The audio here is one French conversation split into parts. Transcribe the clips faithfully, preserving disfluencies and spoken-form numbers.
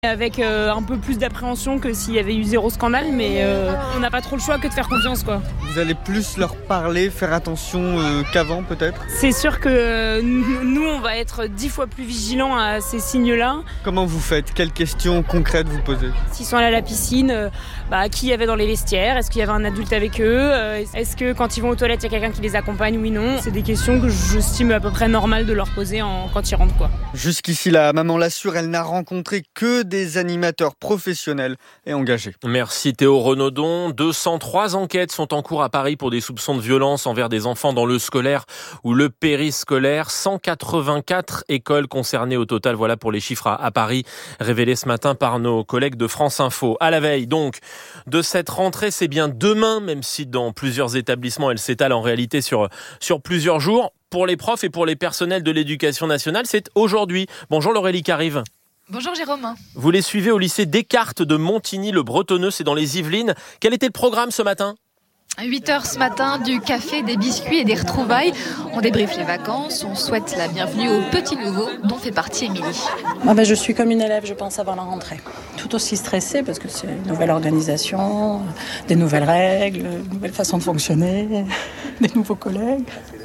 Avec euh, un peu plus d'appréhension que s'il y avait eu zéro scandale, mais euh, on n'a pas trop le choix que de faire confiance, quoi. Vous allez plus leur parler, faire attention euh, qu'avant peut-être ? C'est sûr que euh, nous, on va être dix fois plus vigilants à ces signes-là. Comment vous faites ? Quelles questions concrètes vous posez ? S'ils sont allés à la piscine, euh, bah, qui y avait dans les vestiaires ? Est-ce qu'il y avait un adulte avec eux ? euh, Est-ce que quand ils vont aux toilettes, il y a quelqu'un qui les accompagne ? Oui, non. C'est des questions que j'estime à peu près normales de leur poser en, quand ils rentrent, quoi. Jusqu'ici, la maman l'assure, elle n'a rencontré que des animateurs professionnels et engagés. Merci Théo Renaudon. deux cent trois enquêtes sont en cours à Paris pour des soupçons de violence envers des enfants dans le scolaire ou le périscolaire. cent quatre-vingt-quatre écoles concernées au total. Voilà pour les chiffres à, à Paris révélés ce matin par nos collègues de France Info. À la veille donc de cette rentrée, c'est bien demain, même si dans plusieurs établissements elle s'étale en réalité sur, sur plusieurs jours. Pour les profs et pour les personnels de l'éducation nationale, c'est aujourd'hui. Bonjour Laurélie Carive. Bonjour Jérôme. Vous les suivez au lycée Descartes de Montigny-le-Bretonneux, c'est dans les Yvelines. Quel était le programme ce matin ? À huit heures ce matin, du café, des biscuits et des retrouvailles. On débriefe les vacances, on souhaite la bienvenue aux petits nouveaux dont fait partie Émilie. Ah ben je suis comme une élève, je pense, avant la rentrée. Tout aussi stressée parce que c'est une nouvelle organisation, des nouvelles règles, une nouvelle façon de fonctionner, des nouveaux collègues.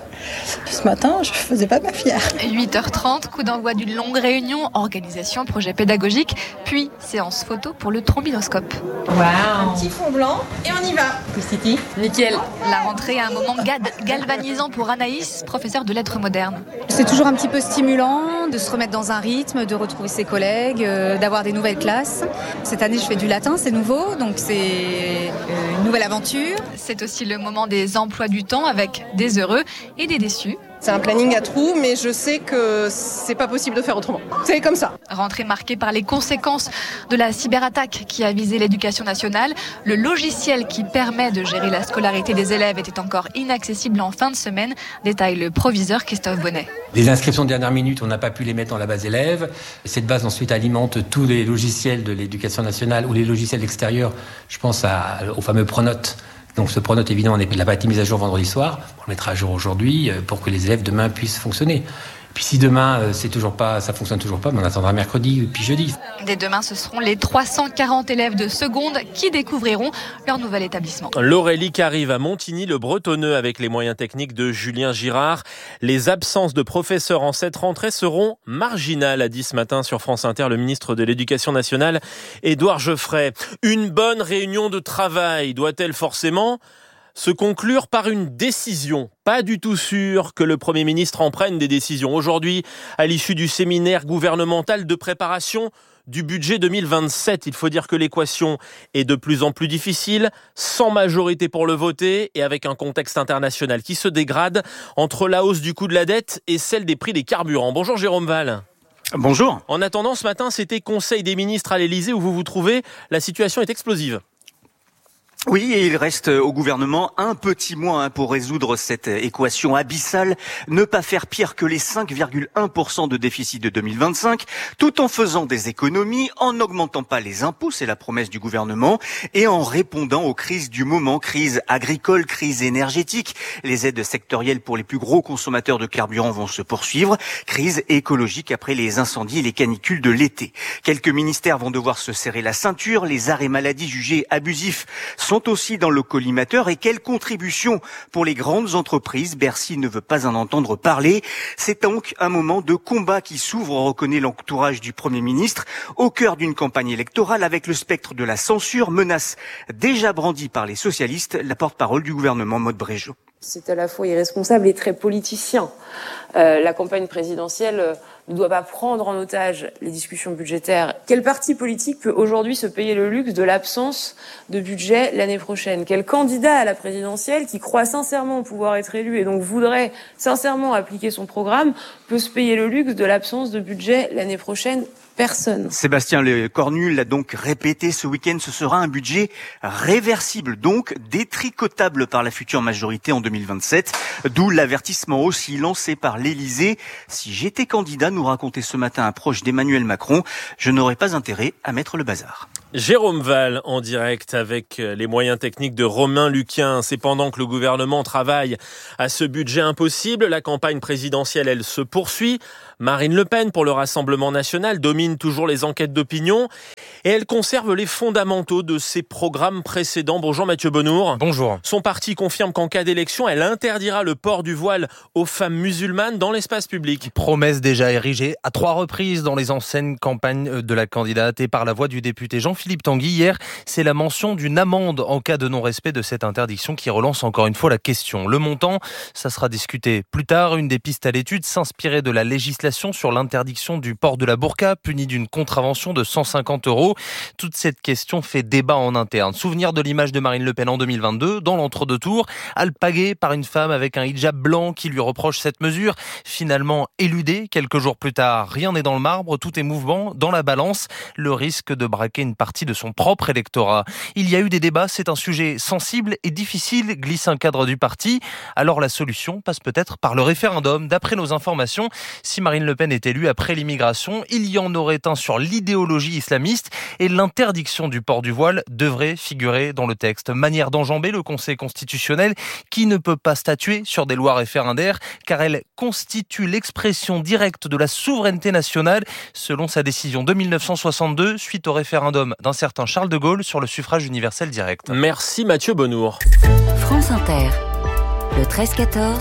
Ce matin, je ne faisais pas ma fière. huit heures trente, coup d'envoi d'une longue réunion, organisation, projet pédagogique, puis séance photo pour le trombinoscope. Waouh. Un petit fond blanc et on y va. Christiti, nickel. La rentrée est un moment galvanisant pour Anaïs, professeure de lettres modernes. C'est toujours un petit peu stimulant de se remettre dans un rythme, de retrouver ses collègues, euh, d'avoir des nouvelles classes. Cette année, je fais du latin, c'est nouveau, donc c'est euh, une nouvelle aventure. C'est aussi le moment des emplois du temps avec des heureux et des déçus. C'est un planning à trous, mais je sais que c'est pas possible de faire autrement. C'est comme ça. Rentrée marquée par les conséquences de la cyberattaque qui a visé l'éducation nationale. Le logiciel qui permet de gérer la scolarité des élèves était encore inaccessible en fin de semaine. Détaille le proviseur Christophe Bonnet. Les inscriptions de dernière minute, on n'a pas pu les mettre dans la base élève. Cette base ensuite alimente tous les logiciels de l'éducation nationale ou les logiciels extérieurs. Je pense à, au fameux Pronote. Donc ce Pronote, évidemment, n'a pas été mis à jour vendredi soir. On le mettra à jour aujourd'hui pour que les élèves demain puissent fonctionner. Puis si demain, c'est toujours pas, ça fonctionne toujours pas, on attendra mercredi puis jeudi. Dès demain, ce seront les trois cent quarante élèves de seconde qui découvriront leur nouvel établissement. Laurélie Carive à Montigny-le-Bretonneux avec les moyens techniques de Julien Girard. Les absences de professeurs en cette rentrée seront marginales, a dit ce matin sur France Inter le ministre de l'Éducation nationale, Édouard Geoffrey. Une bonne réunion de travail doit-elle forcément se conclure par une décision? Pas du tout sûr que le Premier ministre en prenne des décisions. Aujourd'hui, à l'issue du séminaire gouvernemental de préparation du budget deux mille vingt-sept, il faut dire que l'équation est de plus en plus difficile, sans majorité pour le voter et avec un contexte international qui se dégrade entre la hausse du coût de la dette et celle des prix des carburants. Bonjour Jérôme Val. Bonjour. En attendant, ce matin, c'était Conseil des ministres à l'Élysée où vous vous trouvez. La situation est explosive. Oui, et il reste au gouvernement un petit mois hein, pour résoudre cette équation abyssale, ne pas faire pire que les cinq virgule un pour cent de déficit de deux mille vingt-cinq, tout en faisant des économies, en n'augmentant pas les impôts, c'est la promesse du gouvernement, et en répondant aux crises du moment, crise agricole, crise énergétique. Les aides sectorielles pour les plus gros consommateurs de carburant vont se poursuivre, crise écologique après les incendies et les canicules de l'été. Quelques ministères vont devoir se serrer la ceinture, les arrêts maladie jugés abusifs sont aussi dans le collimateur. Et quelle contribution pour les grandes entreprises? Bercy ne veut pas en entendre parler. C'est donc un moment de combat qui s'ouvre, reconnaît l'entourage du Premier ministre, au cœur d'une campagne électorale avec le spectre de la censure, menace déjà brandie par les socialistes, la porte-parole du gouvernement Maude Brégeot. C'est à la fois irresponsable et très politicien. Euh, la campagne présidentielle euh, ne doit pas prendre en otage les discussions budgétaires. Quel parti politique peut aujourd'hui se payer le luxe de l'absence de budget l'année prochaine? Quel candidat à la présidentielle qui croit sincèrement pouvoir être élu et donc voudrait sincèrement appliquer son programme peut se payer le luxe de l'absence de budget l'année prochaine? Personne. Sébastien Lecornu l'a donc répété ce week-end, ce sera un budget réversible, donc détricotable par la future majorité en deux mille vingt-sept, d'où l'avertissement aussi lancé par l'Élysée. Si j'étais candidat, nous racontait ce matin un proche d'Emmanuel Macron, je n'aurais pas intérêt à mettre le bazar. Jérôme Val en direct avec les moyens techniques de Romain Luquin. C'est pendant que le gouvernement travaille à ce budget impossible. La campagne présidentielle, elle se poursuit. Marine Le Pen, pour le Rassemblement national, domine toujours les enquêtes d'opinion et elle conserve les fondamentaux de ses programmes précédents. Bonjour Mathieu Bonnour. Bonjour. Son parti confirme qu'en cas d'élection, elle interdira le port du voile aux femmes musulmanes dans l'espace public. Promesse déjà érigée à trois reprises dans les anciennes campagnes de la candidate et par la voix du député Jean-Philippe Tanguy. Hier, c'est la mention d'une amende en cas de non-respect de cette interdiction qui relance encore une fois la question. Le montant, ça sera discuté plus tard. Une des pistes à l'étude s'inspirait de la législation sur l'interdiction du port de la burqa, punie d'une contravention de cent cinquante euros. Toute cette question fait débat en interne. Souvenir de l'image de Marine Le Pen en deux mille vingt-deux, dans l'entre-deux tours, alpaguée par une femme avec un hijab blanc qui lui reproche cette mesure. Finalement éludée, quelques jours plus tard, rien n'est dans le marbre, tout est mouvement dans la balance. Le risque de braquer une partie de son propre électorat. Il y a eu des débats, c'est un sujet sensible et difficile, glisse un cadre du parti. Alors la solution passe peut-être par le référendum. D'après nos informations, si Marine Le Pen est élue après l'immigration, il y en aurait un sur l'idéologie islamiste et l'interdiction du port du voile devrait figurer dans le texte. Manière d'enjamber le Conseil constitutionnel qui ne peut pas statuer sur des lois référendaires car elles constituent l'expression directe de la souveraineté nationale selon sa décision de mille neuf cent soixante-deux suite au référendum d'un certain Charles de Gaulle sur le suffrage universel direct. Merci Mathieu Bonnour. France Inter, le treize quatorze.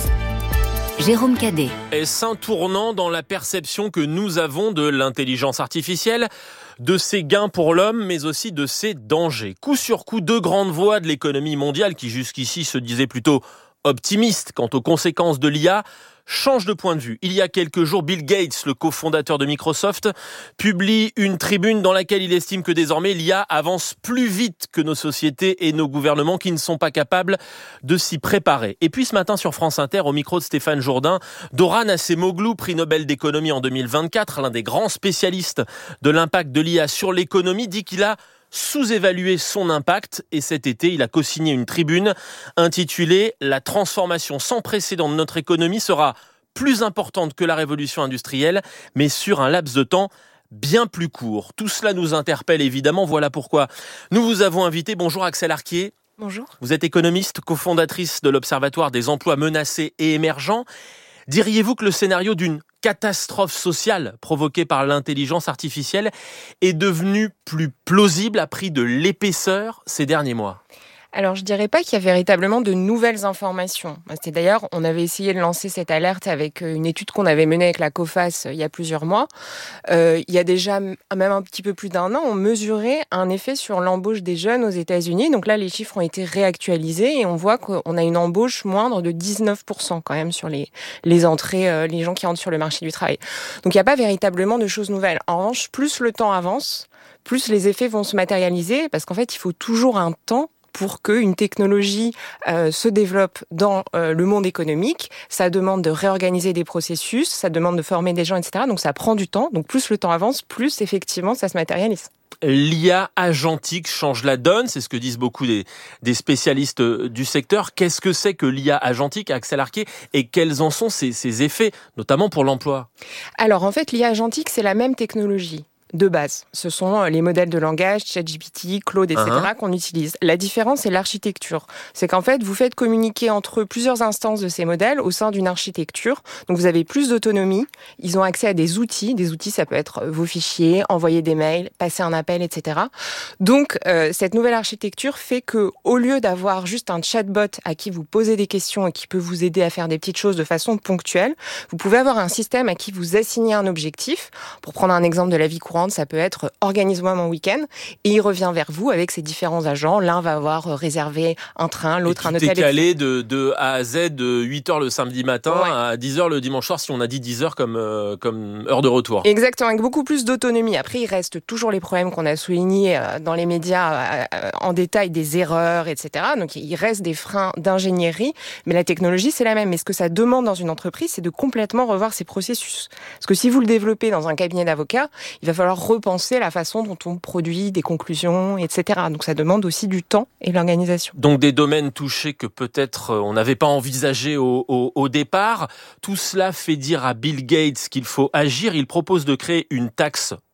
Jérôme Cadet. Est-ce un tournant dans la perception que nous avons de l'intelligence artificielle, de ses gains pour l'homme, mais aussi de ses dangers? Coup sur coup, deux grandes voix de l'économie mondiale qui jusqu'ici se disaient plutôt optimistes quant aux conséquences de l'I A, change de point de vue. Il y a quelques jours, Bill Gates, le cofondateur de Microsoft, publie une tribune dans laquelle il estime que désormais l'I A avance plus vite que nos sociétés et nos gouvernements qui ne sont pas capables de s'y préparer. Et puis ce matin sur France Inter, au micro de Stéphane Jourdain, Doran Acemoglu, prix Nobel d'économie en deux mille vingt-quatre, l'un des grands spécialistes de l'impact de l'I A sur l'économie, dit qu'il a sous-évaluer son impact et cet été, il a co-signé une tribune intitulée « La transformation sans précédent de notre économie sera plus importante que la révolution industrielle, mais sur un laps de temps bien plus court ». Tout cela nous interpelle évidemment, voilà pourquoi nous vous avons invité. Bonjour Axelle Arquier. Bonjour. Vous êtes économiste, cofondatrice de l'Observatoire des emplois menacés et émergents. Diriez-vous que le scénario d'une catastrophe sociale provoquée par l'intelligence artificielle est devenu plus plausible, a pris de l'épaisseur ces derniers mois? Alors, je dirais pas qu'il y a véritablement de nouvelles informations. C'est d'ailleurs, on avait essayé de lancer cette alerte avec une étude qu'on avait menée avec la COFAS il y a plusieurs mois. Euh, il y a déjà même un petit peu plus d'un an, on mesurait un effet sur l'embauche des jeunes aux États-Unis. Donc là, les chiffres ont été réactualisés et on voit qu'on a une embauche moindre de dix-neuf pour cent quand même sur les, les entrées, euh, les gens qui entrent sur le marché du travail. Donc il n'y a pas véritablement de choses nouvelles. En revanche, plus le temps avance, plus les effets vont se matérialiser parce qu'en fait, il faut toujours un temps pour qu'une technologie euh, se développe dans euh, le monde économique. Ça demande de réorganiser des processus, ça demande de former des gens, et cetera. Donc ça prend du temps. Donc plus le temps avance, plus effectivement ça se matérialise. L'I A agentique change la donne, c'est ce que disent beaucoup des, des spécialistes du secteur. Qu'est-ce que c'est que l'I A agentique, Axelle Arquier, et quels en sont ses, ses effets, notamment pour l'emploi? Alors en fait, l'I A agentique, c'est la même technologie de base. Ce sont les modèles de langage, ChatGPT, Claude, et cetera uh-huh. qu'on utilise. La différence, c'est l'architecture. C'est qu'en fait, vous faites communiquer entre eux plusieurs instances de ces modèles au sein d'une architecture. Donc, vous avez plus d'autonomie. Ils ont accès à des outils. Des outils, ça peut être vos fichiers, envoyer des mails, passer un appel, et cetera. Donc, euh, cette nouvelle architecture fait que, au lieu d'avoir juste un chatbot à qui vous posez des questions et qui peut vous aider à faire des petites choses de façon ponctuelle, vous pouvez avoir un système à qui vous assignez un objectif. Pour prendre un exemple de la vie courante, ça peut être « organise-moi mon week-end » et il revient vers vous avec ses différents agents. L'un va avoir réservé un train, l'autre un hôtel. Et tout est calé de, de A à Z, de huit heures le samedi matin ouais. à dix heures le dimanche soir, si on a dit dix heures comme, euh, comme heure de retour. Exactement, avec beaucoup plus d'autonomie. Après, il reste toujours les problèmes qu'on a soulignés dans les médias en détail, des erreurs, et cetera. Donc, il reste des freins d'ingénierie, mais la technologie, c'est la même. Mais ce que ça demande dans une entreprise, c'est de complètement revoir ses processus. Parce que si vous le développez dans un cabinet d'avocats, il va falloir repenser la façon dont on produit des conclusions, et cetera. Donc ça demande aussi du temps et l'organisation. Donc des domaines touchés que peut-être on n'avait pas envisagé au, au, au départ. Tout cela fait dire à Bill Gates qu'il faut agir. Il propose de créer une taxe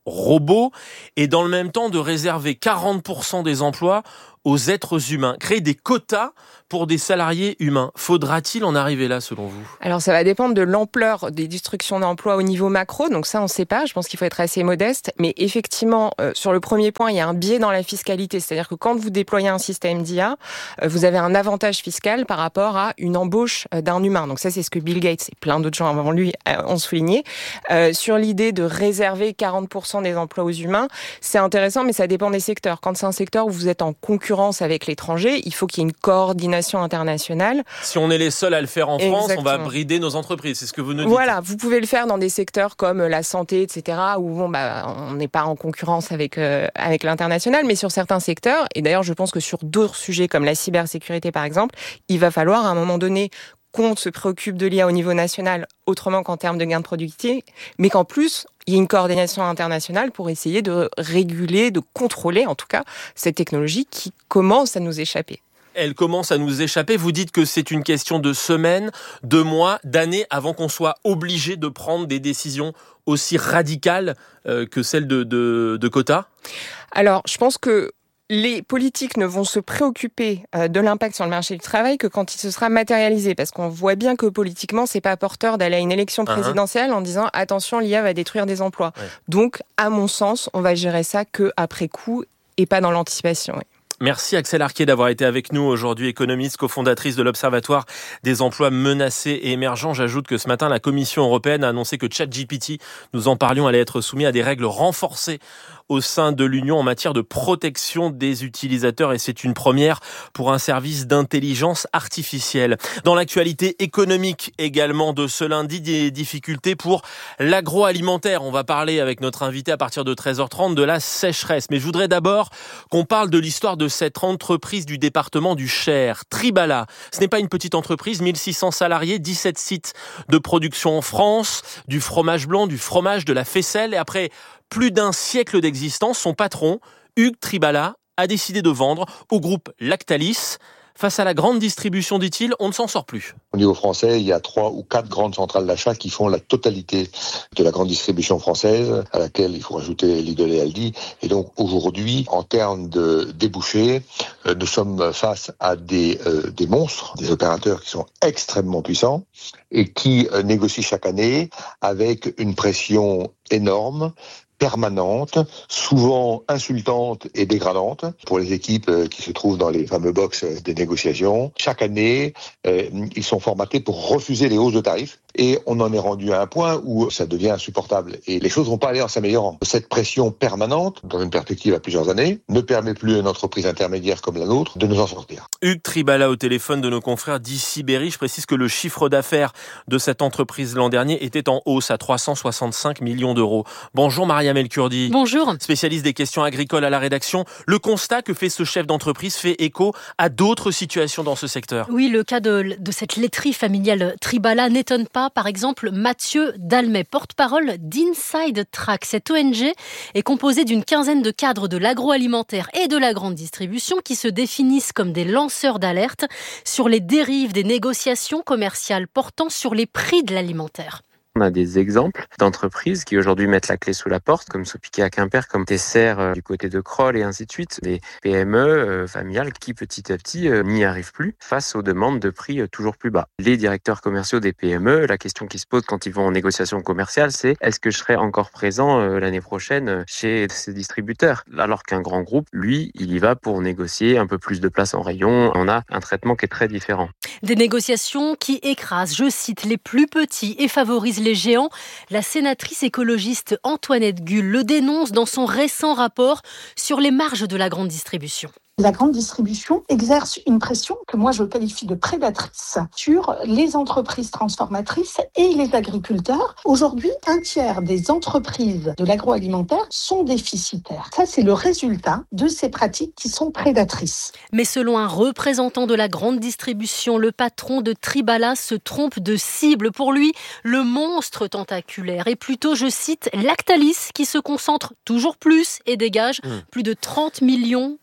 robots et dans le même temps de réserver quarante pour cent des emplois aux êtres humains, créer des quotas pour des salariés humains. Faudra-t-il en arriver là, selon vous ? Alors, ça va dépendre de l'ampleur des destructions d'emplois au niveau macro. Donc ça, on ne sait pas. Je pense qu'il faut être assez modeste. Mais effectivement, euh, sur le premier point, il y a un biais dans la fiscalité. C'est-à-dire que quand vous déployez un système d'I A, euh, vous avez un avantage fiscal par rapport à une embauche euh, d'un humain. Donc ça, c'est ce que Bill Gates et plein d'autres gens avant lui euh, ont souligné. Euh, sur l'idée de réserver quarante pour cent des emplois aux humains, c'est intéressant, mais ça dépend des secteurs. Quand c'est un secteur où vous êtes en concurrence avec l'étranger, il faut qu'il y ait une coordination internationale. Si on est les seuls à le faire en France, Exactement. on va brider nos entreprises, c'est ce que vous nous dites. Voilà, vous pouvez le faire dans des secteurs comme la santé, et cetera, où bon, bah, on n'est pas en concurrence avec, euh, avec l'international, mais sur certains secteurs, et d'ailleurs je pense que sur d'autres sujets comme la cybersécurité par exemple, il va falloir à un moment donné qu'on se préoccupe de l'I A au niveau national autrement qu'en termes de gains de productivité, mais qu'en plus, il y ait une coordination internationale pour essayer de réguler, de contrôler en tout cas cette technologie qui commence à nous échapper. Elle commence à nous échapper. Vous dites que c'est une question de semaines, de mois, d'années avant qu'on soit obligé de prendre des décisions aussi radicales euh, que celles de, de, de quotas ? Alors, je pense que les politiques ne vont se préoccuper de l'impact sur le marché du travail que quand il se sera matérialisé, parce qu'on voit bien que politiquement, c'est pas porteur d'aller à une élection présidentielle uh-huh. en disant attention, l'I A va détruire des emplois. Ouais. Donc, à mon sens, on va gérer ça que après coup et pas dans l'anticipation. Oui. Merci Axelle Arquier d'avoir été avec nous aujourd'hui, économiste, cofondatrice de l'Observatoire des emplois menacés et émergents. J'ajoute que ce matin, la Commission européenne a annoncé que ChatGPT, nous en parlions, allait être soumis à des règles renforcées au sein de l'Union en matière de protection des utilisateurs et c'est une première pour un service d'intelligence artificielle. Dans l'actualité économique également de ce lundi, des difficultés pour l'agroalimentaire. On va parler avec notre invité à partir de treize heures trente de la sécheresse. Mais je voudrais d'abord qu'on parle de l'histoire de cette entreprise du département du Cher, Tribala. Ce n'est pas une petite entreprise, mille six cents salariés, dix-sept sites de production en France, du fromage blanc, du fromage, de la faisselle et après plus d'un siècle d'existence, son patron, Hugues Tribala, a décidé de vendre au groupe Lactalis. Face à la grande distribution, dit-il, on ne s'en sort plus. Au niveau français, il y a trois ou quatre grandes centrales d'achat qui font la totalité de la grande distribution française, à laquelle il faut rajouter Lidl et Aldi. Et donc aujourd'hui, en termes de débouchés, euh, nous sommes face à des, euh, des monstres, des opérateurs qui sont extrêmement puissants et qui euh, négocient chaque année avec une pression énorme, permanente, souvent insultante et dégradante pour les équipes qui se trouvent dans les fameux box des négociations. Chaque année, euh, ils sont formatés pour refuser les hausses de tarifs et on en est rendu à un point où ça devient insupportable et les choses vont pas aller en s'améliorant. Cette pression permanente, dans une perspective à plusieurs années, ne permet plus à une entreprise intermédiaire comme la nôtre de nous en sortir. Hugues Tribala au téléphone de nos confrères d'I C I Berry. Je précise que le chiffre d'affaires de cette entreprise l'an dernier était en hausse à trois cent soixante-cinq millions d'euros. Bonjour Mariam El-Kurdi. Bonjour. Spécialiste des questions agricoles à la rédaction. Le constat que fait ce chef d'entreprise fait écho à d'autres situations dans ce secteur. Oui, le cas de, de cette laiterie familiale Tribala n'étonne pas. Par exemple, Mathieu Dalmet, porte-parole d'Inside Track. Cette O N G est composée d'une quinzaine de cadres de l'agroalimentaire et de la grande distribution qui se définissent comme des lanceurs d'alerte sur les dérives des négociations commerciales portant sur les prix de l'alimentaire. On a des exemples d'entreprises qui aujourd'hui mettent la clé sous la porte, comme Sopiquet à Quimper, comme Tesser euh, du côté de Crolles et ainsi de suite. Des P M E euh, familiales qui petit à petit euh, n'y arrivent plus face aux demandes de prix euh, toujours plus bas. Les directeurs commerciaux des P M E, la question qui se pose quand ils vont en négociation commerciale, c'est est-ce que je serai encore présent euh, l'année prochaine euh, chez ces distributeurs ? Alors qu'un grand groupe, lui, il y va pour négocier un peu plus de place en rayon. On a un traitement qui est très différent. Des négociations qui écrasent, je cite, les plus petits et favorisent les géants. La sénatrice écologiste Antoinette Gull le dénonce dans son récent rapport sur les marges de la grande distribution. La grande distribution exerce une pression que moi je qualifie de prédatrice sur les entreprises transformatrices et les agriculteurs. Aujourd'hui, un tiers des entreprises de l'agroalimentaire sont déficitaires. Ça, c'est le résultat de ces pratiques qui sont prédatrices. Mais selon un représentant de la grande distribution, le patron de Tribala se trompe de cible. Pour lui, le monstre tentaculaire est plutôt, je cite, Lactalis qui se concentre toujours plus et dégage mmh. plus de trente millions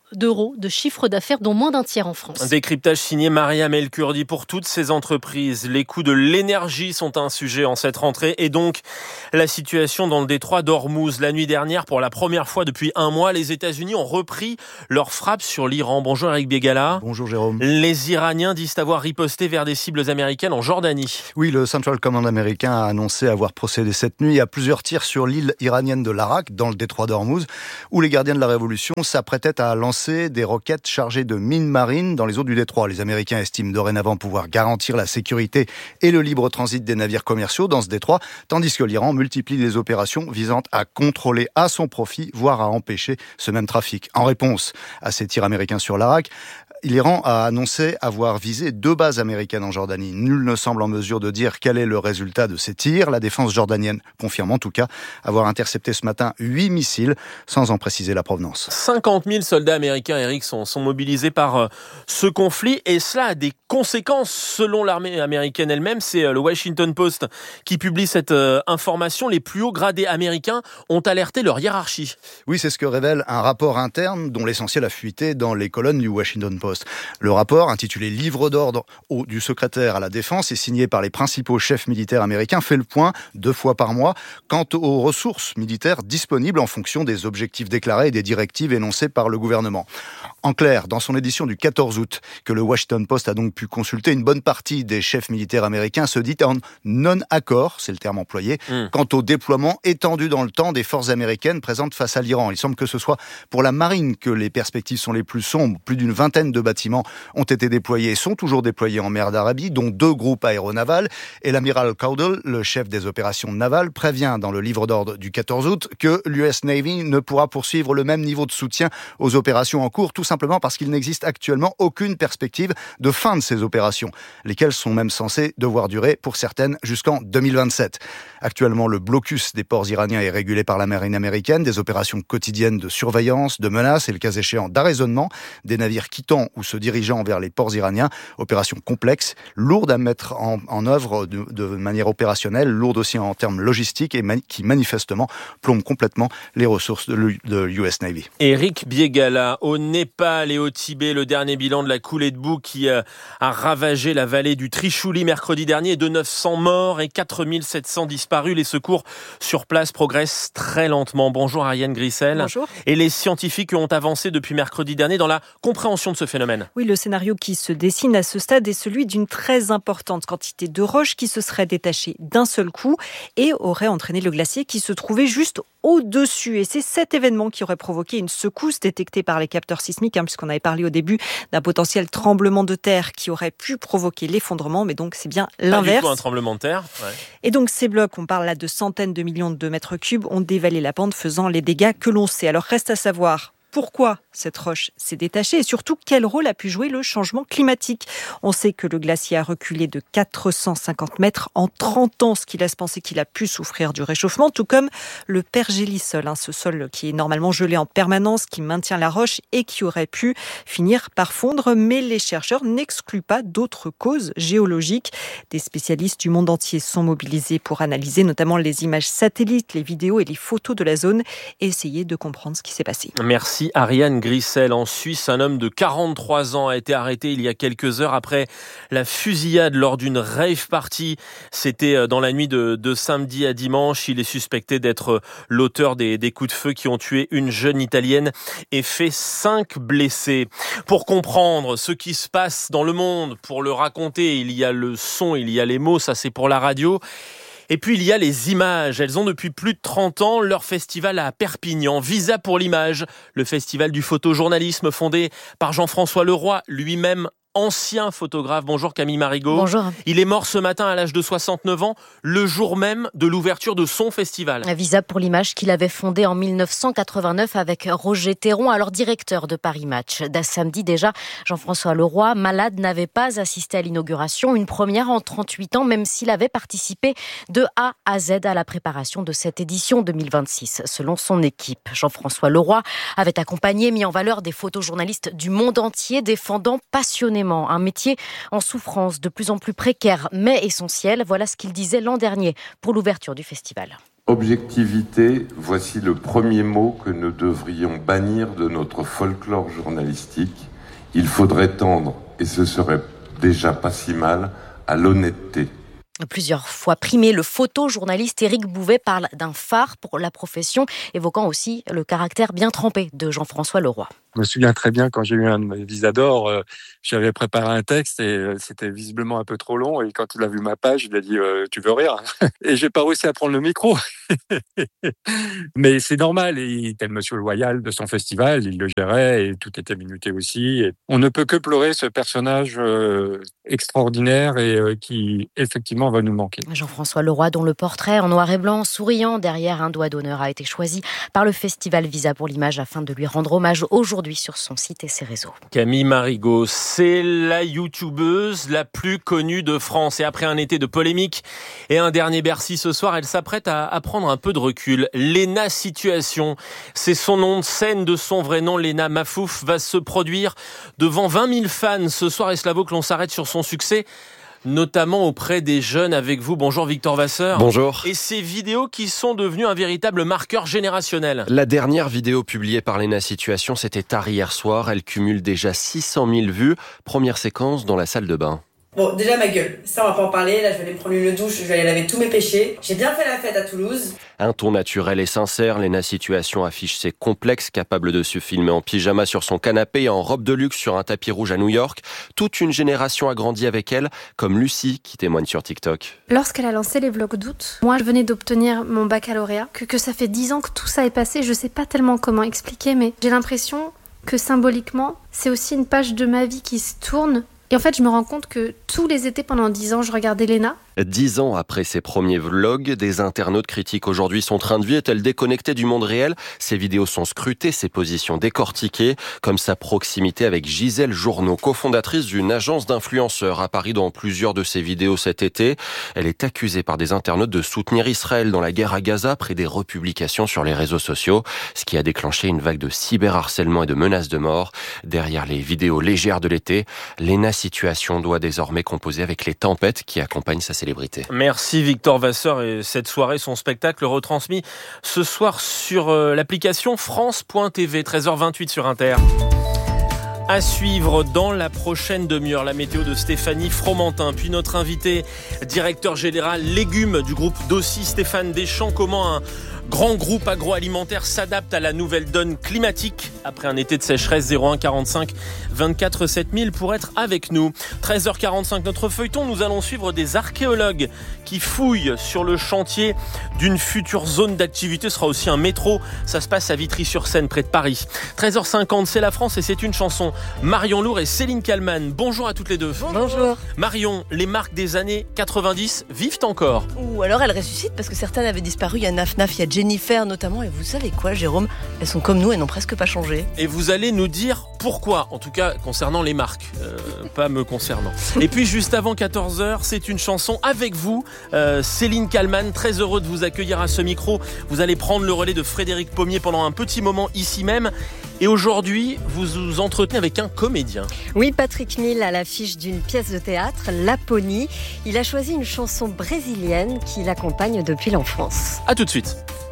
d'euros de chiffre d'affaires, dont moins d'un tiers en France. Un décryptage signé Mariam El Kurdi. Pour toutes ces entreprises, les coûts de l'énergie sont un sujet en cette rentrée et donc la situation dans le détroit d'Ormuz. La nuit dernière, pour la première fois depuis un mois, les États-Unis ont repris leur frappe sur l'Iran. Bonjour Eric Biegala. Bonjour Jérôme. Les Iraniens disent avoir riposté vers des cibles américaines en Jordanie. Oui, le Central Command américain a annoncé avoir procédé cette nuit à plusieurs tirs sur l'île iranienne de l'Arak, dans le détroit d'Ormuz, où les gardiens de la révolution s'apprêtaient à lancer des roquettes chargées de mines marines dans les eaux du détroit. Les Américains estiment dorénavant pouvoir garantir la sécurité et le libre transit des navires commerciaux dans ce détroit, tandis que l'Iran multiplie les opérations visant à contrôler à son profit, voire à empêcher ce même trafic. En réponse à ces tirs américains sur l'Arak, l'Iran a annoncé avoir visé deux bases américaines en Jordanie. Nul ne semble en mesure de dire quel est le résultat de ces tirs. La défense jordanienne confirme en tout cas avoir intercepté ce matin huit missiles, sans en préciser la provenance. cinquante mille soldats américains, Eric, sont, sont mobilisés par euh, ce conflit et cela a des conséquences selon l'armée américaine elle-même. C'est euh, le Washington Post qui publie cette euh, information. Les plus hauts gradés américains ont alerté leur hiérarchie. Oui, c'est ce que révèle un rapport interne dont l'essentiel a fuité dans les colonnes du Washington Post. Le rapport, intitulé « Livre d'ordre du secrétaire à la défense » et signé par les principaux chefs militaires américains, fait le point, deux fois par mois, quant aux ressources militaires disponibles en fonction des objectifs déclarés et des directives énoncées par le gouvernement. En clair, dans son édition du quatorze août, que le Washington Post a donc pu consulter, une bonne partie des chefs militaires américains se dit en non-accord, c'est le terme employé, mmh. quant au déploiement étendu dans le temps des forces américaines présentes face à l'Iran. Il semble que ce soit pour la marine que les perspectives sont les plus sombres. Plus d'une vingtaine de bâtiments ont été déployés et sont toujours déployés en mer d'Arabie, dont deux groupes aéronavals. Et l'amiral Cowdell, le chef des opérations navales, prévient dans le livre d'ordre du quatorze août que l'U S Navy ne pourra poursuivre le même niveau de soutien aux opérations en cours, tout simplement parce qu'il n'existe actuellement aucune perspective de fin de ces opérations, lesquelles sont même censées devoir durer, pour certaines, jusqu'en deux mille vingt-sept. Actuellement, le blocus des ports iraniens est régulé par la marine américaine, des opérations quotidiennes de surveillance, de menaces et, le cas échéant, d'arraisonnement des navires quittant ou se dirigeant vers les ports iraniens. Opération complexe, lourde à mettre en, en œuvre de, de manière opérationnelle, lourde aussi en termes logistiques et mani- qui manifestement plombe complètement les ressources de l'U S Navy. Eric Biegala, au Népal et au Tibet, le dernier bilan de la coulée de boue qui a, a ravagé la vallée du Trishuli mercredi dernier, de neuf cents morts et quatre mille sept cents disparus. Les secours sur place progressent très lentement. Bonjour Ariane Grissel. Bonjour. Et les scientifiques ont avancé depuis mercredi dernier dans la compréhension de ce phénomène. Oui, le scénario qui se dessine à ce stade est celui d'une très importante quantité de roches qui se seraient détachées d'un seul coup et aurait entraîné le glacier qui se trouvait juste au-dessus. Et c'est cet événement qui aurait provoqué une secousse détectée par les capteurs sismiques, hein, puisqu'on avait parlé au début d'un potentiel tremblement de terre qui aurait pu provoquer l'effondrement, mais donc c'est bien l'inverse. Pas du tout un tremblement de terre. Ouais. Et donc ces blocs, on parle là de centaines de millions de mètres cubes, ont dévalé la pente, faisant les dégâts que l'on sait. Alors reste à savoir pourquoi cette roche s'est détachée et surtout quel rôle a pu jouer le changement climatique. On sait que le glacier a reculé de quatre cent cinquante mètres en trente ans, ce qui laisse penser qu'il a pu souffrir du réchauffement, tout comme le pergélisol, hein, ce sol qui est normalement gelé en permanence, qui maintient la roche et qui aurait pu finir par fondre. Mais les chercheurs n'excluent pas d'autres causes géologiques. Des spécialistes du monde entier sont mobilisés pour analyser notamment les images satellites, les vidéos et les photos de la zone et essayer de comprendre ce qui s'est passé. Merci Ariane Grissel. En Suisse, un homme de quarante-trois ans a été arrêté il y a quelques heures après la fusillade lors d'une rave party. C'était dans la nuit de, de samedi à dimanche. Il est suspecté d'être l'auteur des, des coups de feu qui ont tué une jeune Italienne et fait cinq blessés. Pour comprendre ce qui se passe dans le monde, pour le raconter, il y a le son, il y a les mots, ça c'est pour la radio. Et puis il y a les images. Elles ont depuis plus de trente ans leur festival à Perpignan. Visa pour l'image, le festival du photojournalisme fondé par Jean-François Leroy, lui-même ancien photographe. Bonjour Camille Marigot. Bonjour. Il est mort ce matin à l'âge de soixante-neuf ans, le jour même de l'ouverture de son festival. Visa pour l'image qu'il avait fondé en mille neuf cent quatre-vingt-neuf avec Roger Théron, alors directeur de Paris Match. Dès samedi déjà, Jean-François Leroy, malade, n'avait pas assisté à l'inauguration, une première en trente-huit ans, même s'il avait participé de A à Z à la préparation de cette édition deux mille vingt-six, selon son équipe. Jean-François Leroy avait accompagné, mis en valeur des photojournalistes du monde entier, défendant passionnément un métier en souffrance, de plus en plus précaire mais essentiel. Voilà ce qu'il disait l'an dernier pour l'ouverture du festival. Objectivité, voici le premier mot que nous devrions bannir de notre folklore journalistique. Il faudrait tendre, et ce serait déjà pas si mal, à l'honnêteté. Plusieurs fois primé, le photojournaliste Éric Bouvet parle d'un phare pour la profession, évoquant aussi le caractère bien trempé de Jean-François Leroy. Je me souviens très bien quand j'ai eu un visa d'or, euh, j'avais préparé un texte et euh, c'était visiblement un peu trop long. Et quand il a vu ma page, il a dit euh, « tu veux rire ?» Et j'ai pas réussi à prendre le micro. Mais c'est normal, il était le monsieur loyal de son festival, il le gérait et tout était minuté aussi. Et on ne peut que pleurer ce personnage euh, extraordinaire et euh, qui effectivement va nous manquer. Jean-François Leroy, dont le portrait en noir et blanc, souriant derrière un doigt d'honneur, a été choisi par le festival Visa pour l'image afin de lui rendre hommage aujourd'hui sur son site et ses réseaux. Camille Marigot, c'est la youtubeuse la plus connue de France. Et après un été de polémique et un dernier Bercy ce soir, elle s'apprête à, à prendre un peu de recul. Léna Situation, c'est son nom de scène, de son vrai nom. Léna Mafouf va se produire devant vingt mille fans ce soir et cela vaut que l'on s'arrête sur son succès, notamment auprès des jeunes avec vous. Bonjour Victor Vasseur. Bonjour. Et ces vidéos qui sont devenues un véritable marqueur générationnel. La dernière vidéo publiée par Léna Situation, c'était tard hier soir. Elle cumule déjà six cent mille vues. Première séquence dans la salle de bain. Bon, déjà ma gueule, ça on va pas en parler, là je vais aller prendre une douche, je vais aller laver tous mes péchés. J'ai bien fait la fête à Toulouse. Un ton naturel et sincère, Léna Situation affiche ses complexes, capable de se filmer en pyjama sur son canapé et en robe de luxe sur un tapis rouge à New York. Toute une génération a grandi avec elle, comme Lucie qui témoigne sur TikTok. Lorsqu'elle a lancé les vlogs d'août, moi je venais d'obtenir mon baccalauréat, que, que ça fait dix ans que tout ça est passé, je sais pas tellement comment expliquer, mais j'ai l'impression que symboliquement, c'est aussi une page de ma vie qui se tourne. Et en fait, je me rends compte que tous les étés pendant dix ans, je regardais Léna. Dix ans après ses premiers vlogs, des internautes critiquent aujourd'hui son train de vie. Est-elle déconnectée du monde réel ? Ses vidéos sont scrutées, ses positions décortiquées, comme sa proximité avec Gisèle Journeau, cofondatrice d'une agence d'influenceurs, apparue dans plusieurs de ses vidéos cet été. Elle est accusée par des internautes de soutenir Israël dans la guerre à Gaza après des republications sur les réseaux sociaux, ce qui a déclenché une vague de cyberharcèlement et de menaces de mort. Derrière les vidéos légères de l'été, Léna Situation doit désormais composer avec les tempêtes qui accompagnent sa célébrité. Merci Victor Vasseur, et cette soirée, son spectacle retransmis ce soir sur l'application France point T V, treize heures vingt-huit sur Inter. À suivre dans la prochaine demi-heure, la météo de Stéphanie Fromentin, puis notre invité, directeur général légumes du groupe Dossi, Stéphane Deschamps. Comment un grand groupe agroalimentaire s'adapte à la nouvelle donne climatique après un été de sécheresse. Zéro un quarante-cinq vingt-quatre sept mille pour être avec nous. treize heures quarante-cinq, notre feuilleton, nous allons suivre des archéologues qui fouillent sur le chantier d'une future zone d'activité. Ce sera aussi un métro. Ça se passe à Vitry-sur-Seine, près de Paris. treize heures cinquante, c'est la France et c'est une chanson. Marion Lourd et Céline Kallmann. Bonjour à toutes les deux. Bonjour. Bonjour. Marion, les marques des années quatre-vingt-dix vivent encore. Ou alors elles ressuscitent parce que certaines avaient disparu. Il y a Naf Naf, il y a Jennifer notamment. Et vous savez quoi, Jérôme ? Elles sont comme nous, elles n'ont presque pas changé. Et vous allez nous dire pourquoi, en tout cas concernant les marques, euh, pas me concernant. Et puis juste avant quatorze heures, c'est une chanson avec vous, euh, Céline Kallmann. Très heureux de vous accueillir à ce micro. Vous allez prendre le relais de Frédéric Pommier pendant un petit moment ici même. Et aujourd'hui, vous vous entretenez avec un comédien. Oui, Patrick Mille à l'affiche d'une pièce de théâtre, Laponie. Il a choisi une chanson brésilienne qui l'accompagne depuis l'enfance. A tout de suite.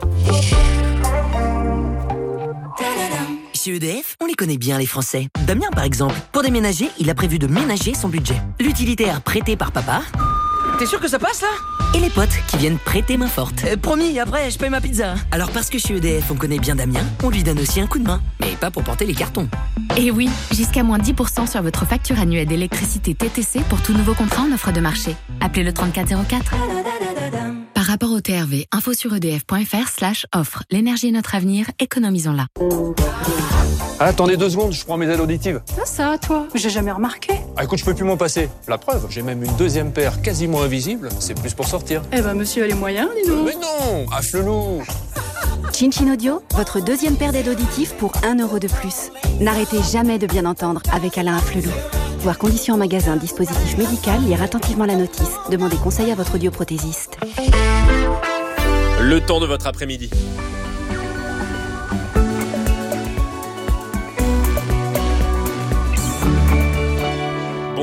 Chez E D F, on les connaît bien les Français. Damien par exemple, pour déménager, il a prévu de ménager son budget. L'utilitaire prêté par papa. T'es sûr que ça passe là ? Et les potes qui viennent prêter main forte. Euh, promis, après je paye ma pizza. Alors parce que chez E D F on connaît bien Damien, on lui donne aussi un coup de main. Mais pas pour porter les cartons. Et oui, jusqu'à moins dix pour cent sur votre facture annuelle d'électricité T T C pour tout nouveau contrat en offre de marché. Appelez le trente-quatre zéro quatre. Par rapport au T R V, info sur edf.fr slash offre. L'énergie est notre avenir, économisons-la. Ah, attendez deux secondes, je prends mes aides auditives. Ah ça, toi, j'ai jamais remarqué. Ah écoute, je peux plus m'en passer. La preuve, j'ai même une deuxième paire quasiment invisible. C'est plus pour sortir. Eh ben, monsieur a les moyens, dis donc. Mais non, à Flelou. Chin Chin Audio, votre deuxième paire d'aides auditives pour un euro de plus. N'arrêtez jamais de bien entendre avec Alain Afflelou. Voir conditions en magasin, dispositif médical, lire attentivement la notice. Demandez conseil à votre audioprothésiste. Le temps de votre après-midi.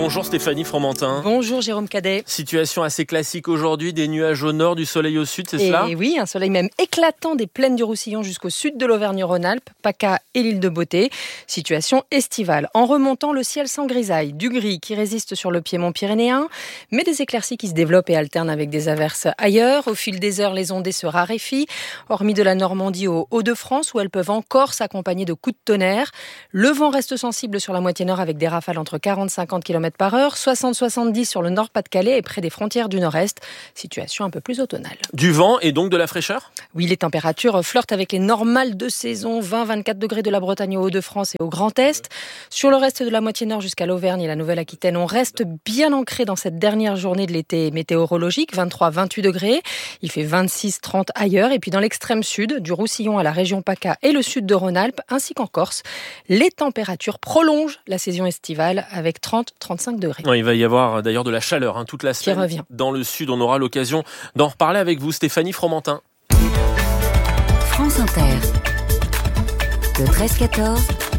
Bonjour Stéphanie Fromentin. Bonjour Jérôme Cadet. Situation assez classique aujourd'hui, des nuages au nord, du soleil au sud, c'est et cela ? Oui, un soleil même éclatant des plaines du Roussillon jusqu'au sud de l'Auvergne-Rhône-Alpes, PACA et l'île de Beauté. Situation estivale. En remontant, le ciel sans grisaille, du gris qui résiste sur le piémont pyrénéen, mais des éclaircies qui se développent et alternent avec des averses ailleurs. Au fil des heures, les ondées se raréfient, hormis de la Normandie aux Hauts-de-France où elles peuvent encore s'accompagner de coups de tonnerre. Le vent reste sensible sur la moitié nord avec des rafales entre quarante et cinquante kilomètres par heure, soixante à soixante-dix sur le nord-Pas-de-Calais et près des frontières du nord-est. Situation un peu plus automnale. Du vent et donc de la fraîcheur ? Oui, les températures flirtent avec les normales de saison, vingt à vingt-quatre degrés de la Bretagne aux Hauts-de-France et au Grand Est. Sur le reste de la moitié nord jusqu'à l'Auvergne et la Nouvelle-Aquitaine, on reste bien ancré dans cette dernière journée de l'été météorologique, vingt-trois à vingt-huit degrés. Il fait vingt-six à trente ailleurs. Et puis dans l'extrême sud, du Roussillon à la région PACA et le sud de Rhône-Alpes, ainsi qu'en Corse, les températures prolongent la saison estivale avec trente à trente-cinq degrés. Non, il va y avoir d'ailleurs de la chaleur hein, toute la semaine. Qui revient. Dans le sud, on aura l'occasion d'en reparler avec vous, Stéphanie Fromentin. France Inter. Le treize quatorze.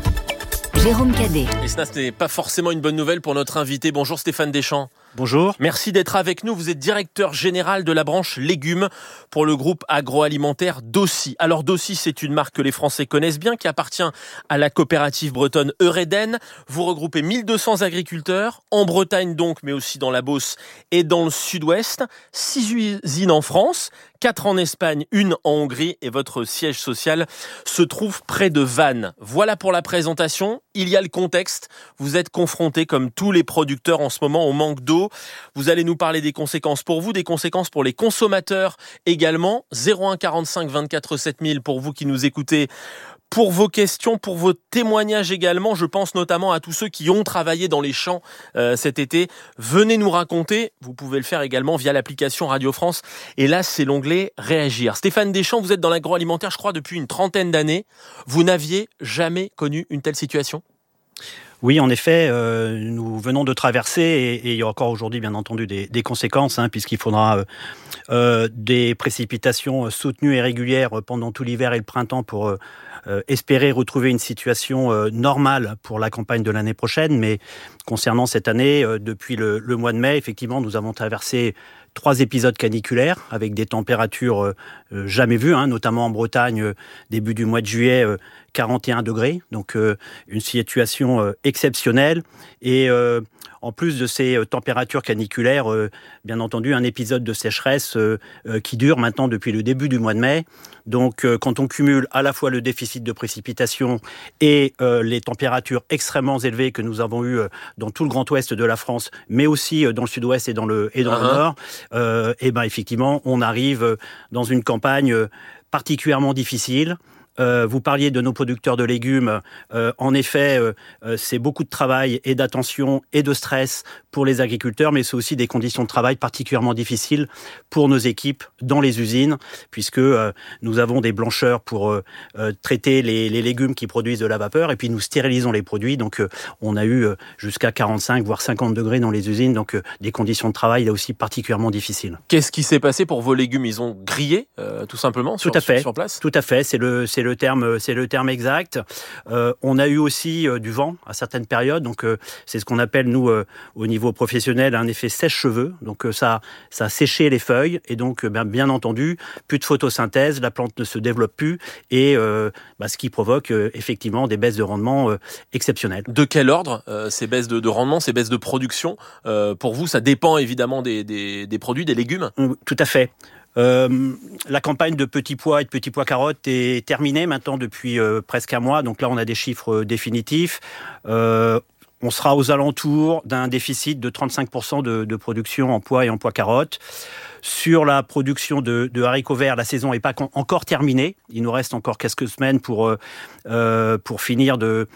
Jérôme Cadet. Et ce n'est pas forcément une bonne nouvelle pour notre invité. Bonjour Stéphane Deschamps. Bonjour. Merci d'être avec nous. Vous êtes directeur général de la branche légumes pour le groupe agroalimentaire Dossi. Alors Dossi, c'est une marque que les Français connaissent bien, qui appartient à la coopérative bretonne Eureden. Vous regroupez mille deux cents agriculteurs, en Bretagne donc, mais aussi dans la Beauce et dans le sud-ouest. Six usines en France, quatre en Espagne, une en Hongrie et votre siège social se trouve près de Vannes. Voilà pour la présentation. Il y a le contexte. Vous êtes confrontés, comme tous les producteurs en ce moment, au manque d'eau. Vous allez nous parler des conséquences pour vous, des conséquences pour les consommateurs également. zéro un quarante-cinq vingt-quatre sept mille pour vous qui nous écoutez. Pour vos questions, pour vos témoignages également, je pense notamment à tous ceux qui ont travaillé dans les champs euh, cet été. Venez nous raconter, vous pouvez le faire également via l'application Radio France. Et là, c'est l'onglet Réagir. Stéphane Deschamps, vous êtes dans l'agroalimentaire, je crois, depuis une trentaine d'années. Vous n'aviez jamais connu une telle situation ? Oui, en effet, euh, nous venons de traverser, et, et il y a encore aujourd'hui, bien entendu, des, des conséquences, hein, puisqu'il faudra euh, euh, des précipitations soutenues et régulières pendant tout l'hiver et le printemps pour euh, euh, espérer retrouver une situation euh, normale pour la campagne de l'année prochaine. Mais concernant cette année, euh, depuis le, le mois de mai, effectivement, nous avons traversé trois épisodes caniculaires avec des températures euh, jamais vues, hein, notamment en Bretagne, euh, début du mois de juillet, euh, quarante et un degrés. Donc euh, une situation euh, exceptionnelle. Et euh, en plus de ces euh, températures caniculaires, euh, bien entendu, un épisode de sécheresse euh, euh, qui dure maintenant depuis le début du mois de mai. Donc euh, quand on cumule à la fois le déficit de précipitation et euh, les températures extrêmement élevées que nous avons eues euh, dans tout le grand ouest de la France, mais aussi euh, dans le sud-ouest et dans le, et dans uh-huh. le nord, euh, et ben effectivement, on arrive dans une campagne particulièrement difficile. Euh, vous parliez de nos producteurs de légumes. Euh, en effet, euh, c'est beaucoup de travail et d'attention et de stress pour les agriculteurs, mais c'est aussi des conditions de travail particulièrement difficiles pour nos équipes dans les usines, puisque euh, nous avons des blancheurs pour euh, euh, traiter les, les légumes qui produisent de la vapeur, et puis nous stérilisons les produits. Donc, euh, on a eu euh, jusqu'à quarante-cinq voire cinquante degrés dans les usines, donc euh, des conditions de travail là aussi particulièrement difficiles. Qu'est-ce qui s'est passé pour vos légumes ? Ils ont grillé, euh, tout simplement, sur, tout à fait, sur place ? Tout à fait. C'est le c'est le terme, c'est le terme exact. Euh, on a eu aussi euh, du vent à certaines périodes, donc euh, c'est ce qu'on appelle nous euh, au niveau professionnel un effet sèche-cheveux. Donc euh, ça, ça a séché les feuilles et donc euh, bien, bien entendu plus de photosynthèse, la plante ne se développe plus et euh, bah, ce qui provoque euh, effectivement des baisses de rendement euh, exceptionnelles. De quel ordre euh, ces baisses de, de rendement, ces baisses de production euh, pour vous, ça dépend évidemment des, des, des produits, des légumes ? Tout à fait. Euh, la campagne de petits pois et de petits pois carottes est terminée maintenant depuis euh, presque un mois. Donc là, on a des chiffres euh, définitifs. Euh, on sera aux alentours d'un déficit de trente-cinq pour cent de, de production en pois et en pois carottes. Sur la production de, de haricots verts, la saison n'est pas con, encore terminée. Il nous reste encore quelques semaines pour, euh, pour finir de,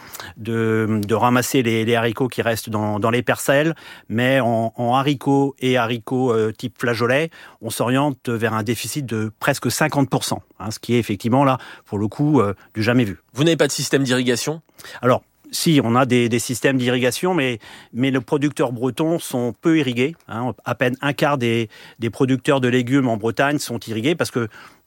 de, de ramasser les, les haricots qui restent dans, dans les parcelles. Mais en, en haricots et haricots euh, type flageolet, on s'oriente vers un déficit de presque cinquante pour cent. Hein, ce qui est effectivement là, pour le coup, euh, du jamais vu. Vous n'avez pas de système d'irrigation ? Alors, si, on a des, des systèmes d'irrigation, mais, mais les producteurs bretons sont peu irrigués. Hein. À peine un quart des, des producteurs de légumes en Bretagne sont irrigués parce que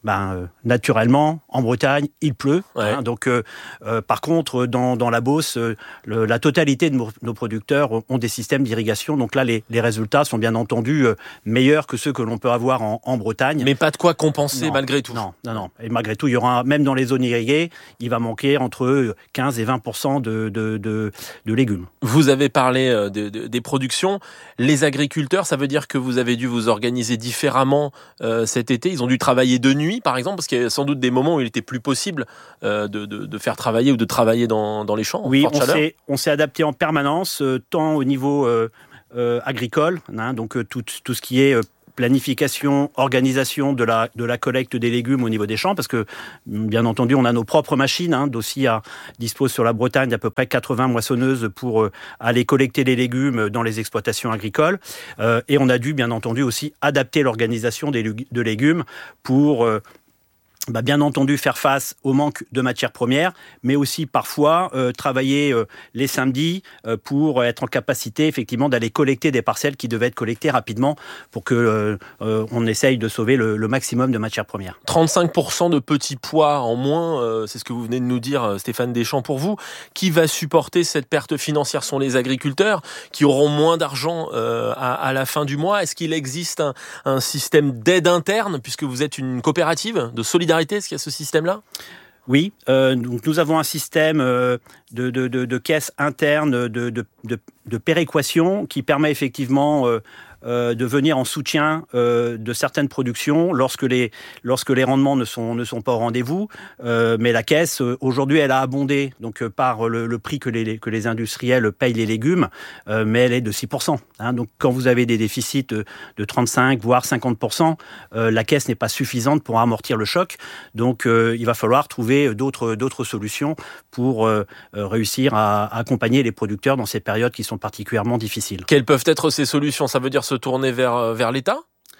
Ben, euh, naturellement, en Bretagne, il pleut. Ouais. Hein, donc, euh, euh, par contre, dans, dans la Beauce, euh, le, la totalité de nos, nos producteurs ont des systèmes d'irrigation. Donc là, les, les résultats sont bien entendu euh, meilleurs que ceux que l'on peut avoir en, en Bretagne. Mais pas de quoi compenser non, malgré tout. Non, non, non. Et malgré tout, il y aura, même dans les zones irriguées, il va manquer entre quinze et vingt pour cent de, de, de, de légumes. Vous avez parlé de, de, des productions. Les agriculteurs, ça veut dire que vous avez dû vous organiser différemment euh, cet été. Ils ont dû travailler de nuit, par exemple, parce qu'il y a sans doute des moments où il était plus possible euh, de, de, de faire travailler ou de travailler dans, dans les champs. Oui, on s'est, on s'est adapté en permanence, euh, tant au niveau euh, euh, agricole, hein, donc euh, tout, tout ce qui est euh, planification, organisation de la, de la collecte des légumes au niveau des champs, parce que, bien entendu, on a nos propres machines. Hein, Dossi a, dispose sur la Bretagne d'à peu près quatre-vingts moissonneuses pour euh, aller collecter les légumes dans les exploitations agricoles. Euh, et on a dû, bien entendu, aussi adapter l'organisation des, de légumes pour... Euh, Bah bien entendu faire face au manque de matières premières, mais aussi parfois euh, travailler euh, les samedis euh, pour être en capacité effectivement d'aller collecter des parcelles qui devaient être collectées rapidement pour que euh, euh, on essaye de sauver le, le maximum de matières premières. trente-cinq pour cent de petits pois en moins, euh, c'est ce que vous venez de nous dire, Stéphane Deschamps. Pour vous, qui va supporter cette perte financière? Sont les agriculteurs qui auront moins d'argent euh, à, à la fin du mois? Est-ce qu'il existe un, un système d'aide interne, puisque vous êtes une coopérative de solidarité? Est-ce qu'il y a ce système-là ? Oui, euh, donc nous avons un système euh, de, de, de, de caisse interne, de, de, de, de péréquation qui permet effectivement euh, euh, de venir en soutien euh, de certaines productions lorsque les, lorsque les rendements ne sont, ne sont pas au rendez-vous. Euh, mais la caisse, euh, aujourd'hui, elle a abondé donc, euh, par le, le prix que les, que les industriels payent les légumes, euh, mais elle est de six pour cent. Hein. Donc quand vous avez des déficits de, de trente-cinq, voire cinquante pour cent, euh, la caisse n'est pas suffisante pour amortir le choc. Donc euh, il va falloir trouver d'autres, d'autres solutions pour euh, réussir à, à accompagner les producteurs dans ces périodes qui sont particulièrement difficiles. Quelles peuvent être ces solutions ? Ça veut dire se tourner vers, vers l'État ?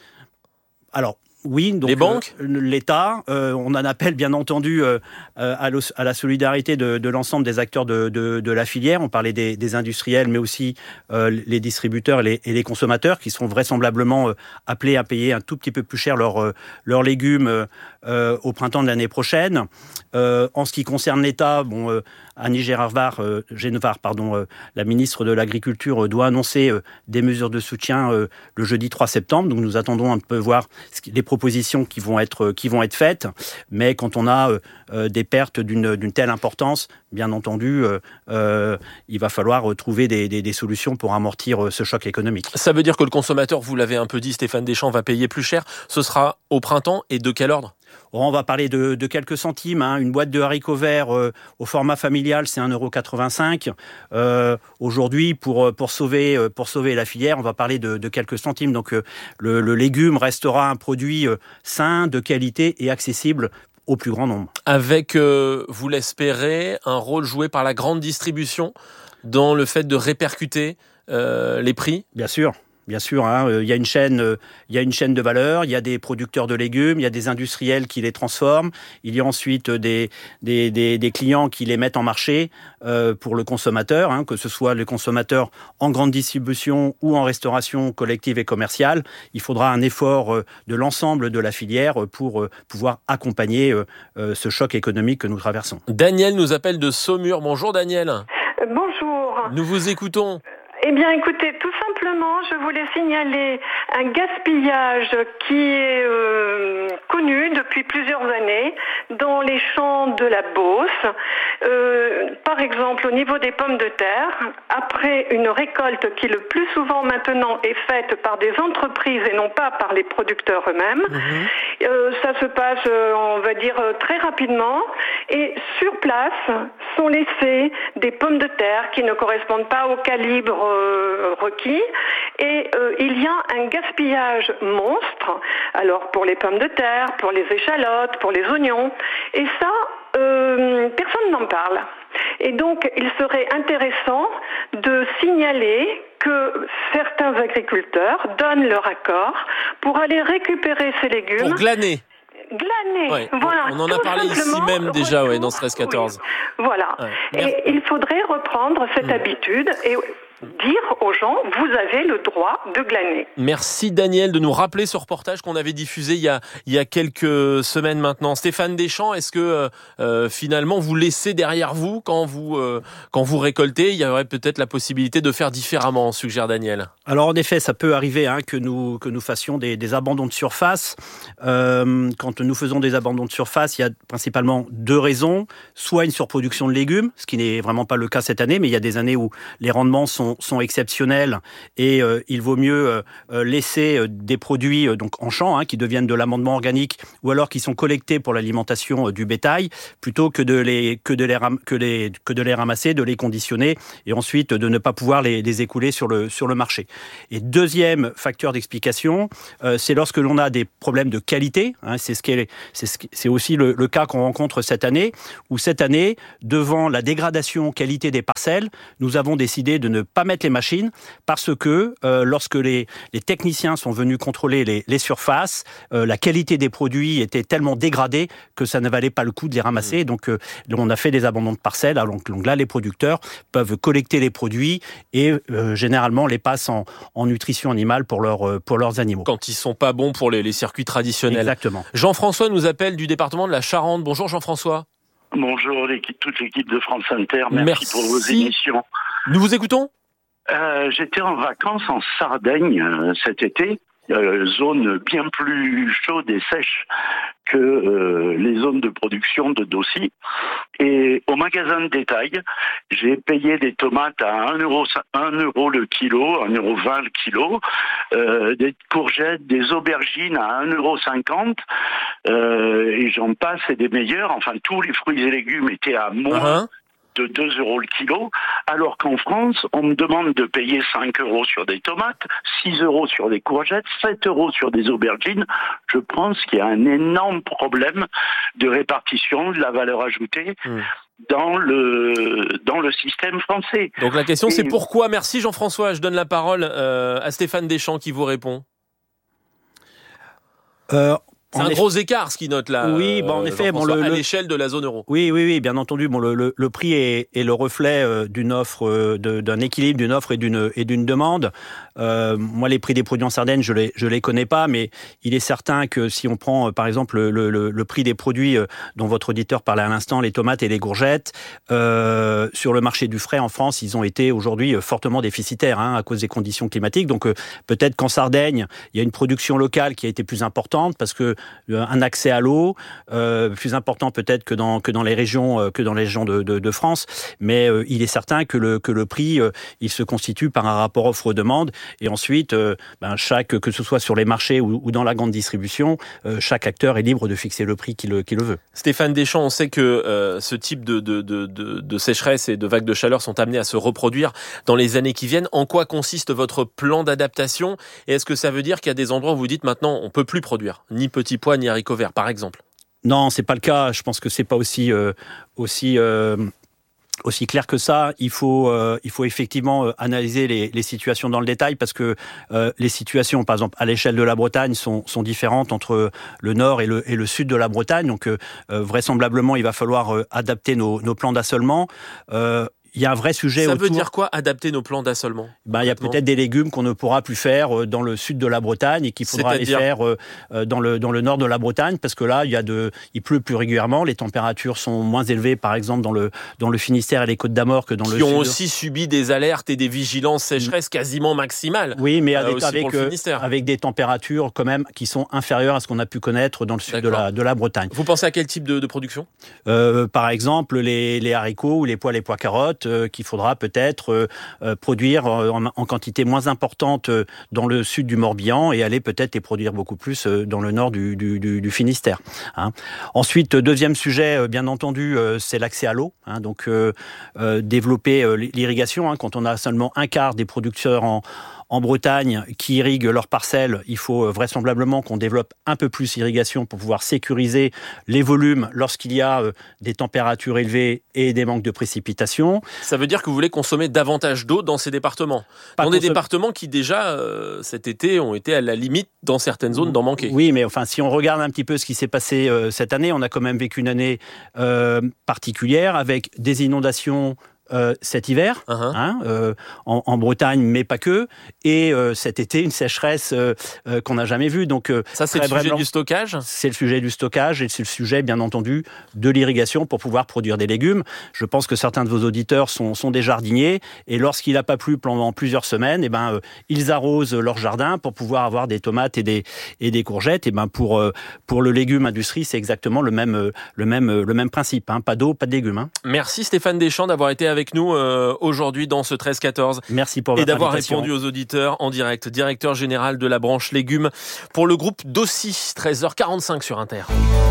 Alors, oui, donc les banques, euh, l'État, euh, on en appelle bien entendu euh, à, à la solidarité de, de l'ensemble des acteurs de, de, de la filière. On parlait des, des industriels, mais aussi euh, les distributeurs et les, et les consommateurs qui seront vraisemblablement euh, appelés à payer un tout petit peu plus cher leurs euh, leurs légumes euh, au printemps de l'année prochaine. Euh, en ce qui concerne l'État, bon, euh, Annie Genevard, euh, Genevard pardon, euh, la ministre de l'Agriculture, euh, doit annoncer euh, des mesures de soutien euh, le jeudi trois septembre. Donc nous attendons un peu voir ce qui, les propositions qui vont être qui vont être faites, mais quand on a euh, des pertes d'une d'une telle importance, bien entendu, euh, euh, il va falloir trouver des, des, des solutions pour amortir euh, ce choc économique. Ça veut dire que le consommateur, vous l'avez un peu dit, Stéphane Deschamps, va payer plus cher. Ce sera au printemps, et de quel ordre ? On va parler de, de quelques centimes. Hein. Une boîte de haricots verts euh, au format familial, c'est un euro quatre-vingt-cinq. Euh, aujourd'hui, pour, pour, sauver, pour sauver la filière, on va parler de, de quelques centimes. Donc euh, le, le légume restera un produit euh, sain, de qualité et accessible au plus grand nombre. Avec, euh, vous l'espérez, un rôle joué par la grande distribution dans le fait de répercuter euh, les prix ? Bien sûr. Bien sûr, hein, il y a une chaîne, euh, il y a une chaîne de valeur, il y a des producteurs de légumes, il y a des industriels qui les transforment, il y a ensuite des, des, des, des clients qui les mettent en marché euh, pour le consommateur, hein, que ce soit le consommateur en grande distribution ou en restauration collective et commerciale. Il faudra un effort euh, de l'ensemble de la filière pour euh, pouvoir accompagner euh, euh, ce choc économique que nous traversons. Daniel nous appelle de Saumur. Bonjour Daniel. Euh, bonjour. Nous vous écoutons. Eh bien, écoutez, tout simplement, je voulais signaler un gaspillage qui est euh, connu depuis plusieurs années dans les champs de la Beauce. Euh, par exemple, au niveau des pommes de terre, après une récolte qui le plus souvent maintenant est faite par des entreprises et non pas par les producteurs eux-mêmes, mmh. euh, ça se passe, euh, on va dire, euh, très rapidement. Et sur place sont laissées des pommes de terre qui ne correspondent pas au calibre euh, requis. Et euh, il y a un gaspillage monstre, alors pour les pommes de terre, pour les échalotes, pour les oignons. Et ça, euh, personne n'en parle. Et donc, il serait intéressant de signaler que certains agriculteurs donnent leur accord pour aller récupérer ces légumes. Pour glaner. Glaner, ouais, voilà. On en a parlé ici même déjà, ouais, dans Stress quatorze. Oui, voilà. Ouais. Et il faudrait reprendre cette mmh. habitude et dire aux gens, vous avez le droit de glaner. Merci Daniel de nous rappeler ce reportage qu'on avait diffusé il y a, il y a quelques semaines maintenant. Stéphane Deschamps, est-ce que euh, finalement vous laissez derrière vous quand vous, euh, quand vous récoltez, il y aurait peut-être la possibilité de faire différemment, suggère Daniel. Alors en effet, ça peut arriver hein, que, nous, que nous fassions des, des abandons de surface. Euh, quand nous faisons des abandons de surface, il y a principalement deux raisons. Soit une surproduction de légumes, ce qui n'est vraiment pas le cas cette année, mais il y a des années où les rendements sont, sont exceptionnels et euh, il vaut mieux euh, laisser euh, des produits euh, donc en champ, hein, qui deviennent de l'amendement organique ou alors qui sont collectés pour l'alimentation euh, du bétail, plutôt que de, les, que, de les ram- que, les, que de les ramasser, de les conditionner et ensuite de ne pas pouvoir les, les écouler sur le, sur le marché. Et deuxième facteur d'explication, euh, c'est lorsque l'on a des problèmes de qualité, hein, c'est, ce qui est, c'est, ce qui, c'est aussi le, le cas qu'on rencontre cette année, où cette année, devant la dégradation qualité des parcelles, nous avons décidé de ne pas mettre les machines parce que euh, lorsque les, les techniciens sont venus contrôler les, les surfaces, euh, la qualité des produits était tellement dégradée que ça ne valait pas le coup de les ramasser. Mmh. Donc euh, on a fait des abandons de parcelles. Alors, donc là, les producteurs peuvent collecter les produits et euh, généralement les passent en, en nutrition animale pour, leur, pour leurs animaux. Quand ils sont pas bons pour les, les circuits traditionnels. Exactement. Jean-François nous appelle du département de la Charente. Bonjour Jean-François. Bonjour l'équipe, toute l'équipe de France Inter, merci, merci. pour vos émissions. Nous vous écoutons. Euh, j'étais en vacances en Sardaigne euh, cet été, euh, zone bien plus chaude et sèche que euh, les zones de production de Daucy. Et au magasin de détail, j'ai payé des tomates à un euro, un euro le kilo, un euro vingt le kilo, euh, des courgettes, des aubergines à un euro cinquante, euh, et j'en passe et des meilleurs. Enfin, tous les fruits et légumes étaient à moins... Uh-huh. de deux euros le kilo, alors qu'en France, on me demande de payer cinq euros sur des tomates, six euros sur des courgettes, sept euros sur des aubergines. Je pense qu'il y a un énorme problème de répartition de la valeur ajoutée mmh. dans le dans le système français. Donc la question, Et... c'est pourquoi. Merci Jean-François. Je donne la parole euh, à Stéphane Deschamps qui vous répond. Euh... C'est en un effet... gros écart ce qu'il note là. Oui, bon, en effet, bon, le, à l'échelle de la zone euro. Oui, oui, oui, bien entendu. Bon, le, le, le prix est, est le reflet euh, d'une offre, euh, de, d'un équilibre d'une offre et d'une et d'une demande. Euh, moi, les prix des produits en Sardaigne, je les je les connais pas, mais il est certain que si on prend, euh, par exemple, le, le, le prix des produits euh, dont votre auditeur parlait à l'instant, les tomates et les courgettes, euh, sur le marché du frais en France, ils ont été aujourd'hui fortement déficitaires hein, à cause des conditions climatiques. Donc, euh, peut-être qu'en Sardaigne, il y a une production locale qui a été plus importante parce que un accès à l'eau euh, plus important peut-être que dans que dans les régions euh, que dans les régions de, de, de France, mais euh, il est certain que le que le prix euh, il se constitue par un rapport offre-demande et ensuite euh, ben chaque que ce soit sur les marchés ou, ou dans la grande distribution, euh, chaque acteur est libre de fixer le prix qu'il qu'il le veut. Stéphane Deschamps, on sait que euh, ce type de de, de de de sécheresse et de vagues de chaleur sont amenés à se reproduire dans les années qui viennent. En quoi consiste votre plan d'adaptation et est-ce que ça veut dire qu'il y a des endroits où vous dites maintenant on peut plus produire ni petits pois ni haricots verts, par exemple? Non, c'est pas le cas. Je pense que c'est pas aussi euh, aussi euh, aussi clair que ça. Il faut euh, il faut effectivement euh, analyser les, les situations dans le détail parce que euh, les situations, par exemple, à l'échelle de la Bretagne, sont sont différentes entre le nord et le et le sud de la Bretagne. Donc euh, vraisemblablement, il va falloir euh, adapter nos nos plans d'assolement. Euh, Il y a un vrai sujet Ça autour... veut dire quoi, adapter nos plans d'assolement? Ben, il y a peut-être des légumes qu'on ne pourra plus faire dans le sud de la Bretagne et qu'il faudra C'est-à-dire... les faire dans le, dans le nord de la Bretagne parce que là, il, y a de, il pleut plus régulièrement, les températures sont moins élevées, par exemple, dans le, dans le Finistère et les Côtes d'Armor que dans Qui le sud. Qui ont aussi subi des alertes et des vigilances sécheresse quasiment maximales. Oui, mais euh, avec, avec, euh, avec des températures quand même qui sont inférieures à ce qu'on a pu connaître dans le sud de la, de la Bretagne. Vous pensez à quel type de, de production? euh, Par exemple, les, les haricots ou les pois, les pois carottes euh, qu'il faudra peut-être euh, produire en, en quantité moins importante dans le sud du Morbihan et aller peut-être les produire beaucoup plus dans le nord du, du, du, du Finistère. Hein. Ensuite, deuxième sujet, bien entendu, c'est l'accès à l'eau. Hein, donc, euh, euh, développer l'irrigation. Hein, quand on a seulement un quart des producteurs en En Bretagne, qui irriguent leurs parcelles, il faut vraisemblablement qu'on développe un peu plus l'irrigation pour pouvoir sécuriser les volumes lorsqu'il y a des températures élevées et des manques de précipitations. Ça veut dire que vous voulez consommer davantage d'eau dans ces départements? Pas dans des consom... départements qui déjà, euh, cet été, ont été à la limite, dans certaines zones, d'en manquer. Oui, mais enfin, si on regarde un petit peu ce qui s'est passé euh, cette année, on a quand même vécu une année euh, particulière avec des inondations euh, cet hiver, uh-huh. hein, euh, en, en Bretagne, mais pas que, et euh, cet été, une sécheresse euh, euh, qu'on n'a jamais vue. Donc, euh, ça, c'est le sujet du stockage ? C'est le sujet du stockage et c'est le sujet, bien entendu, de l'irrigation pour pouvoir produire des légumes. Je pense que certains de vos auditeurs sont, sont des jardiniers, et lorsqu'il n'a pas plu pendant plusieurs semaines, eh ben, euh, ils arrosent leur jardin pour pouvoir avoir des tomates et des, et des courgettes. Et ben, pour, euh, pour le légume industrie, c'est exactement le même, euh, le même, euh, le même principe. Hein. Pas d'eau, pas de légumes. Hein. Merci Stéphane Deschamps d'avoir été avec nous euh, aujourd'hui dans ce treize quatorze. Merci pour votre Et d'avoir invitation. répondu aux auditeurs en direct. Directeur général de la branche légumes pour le groupe Dossi, treize heures quarante-cinq sur Inter.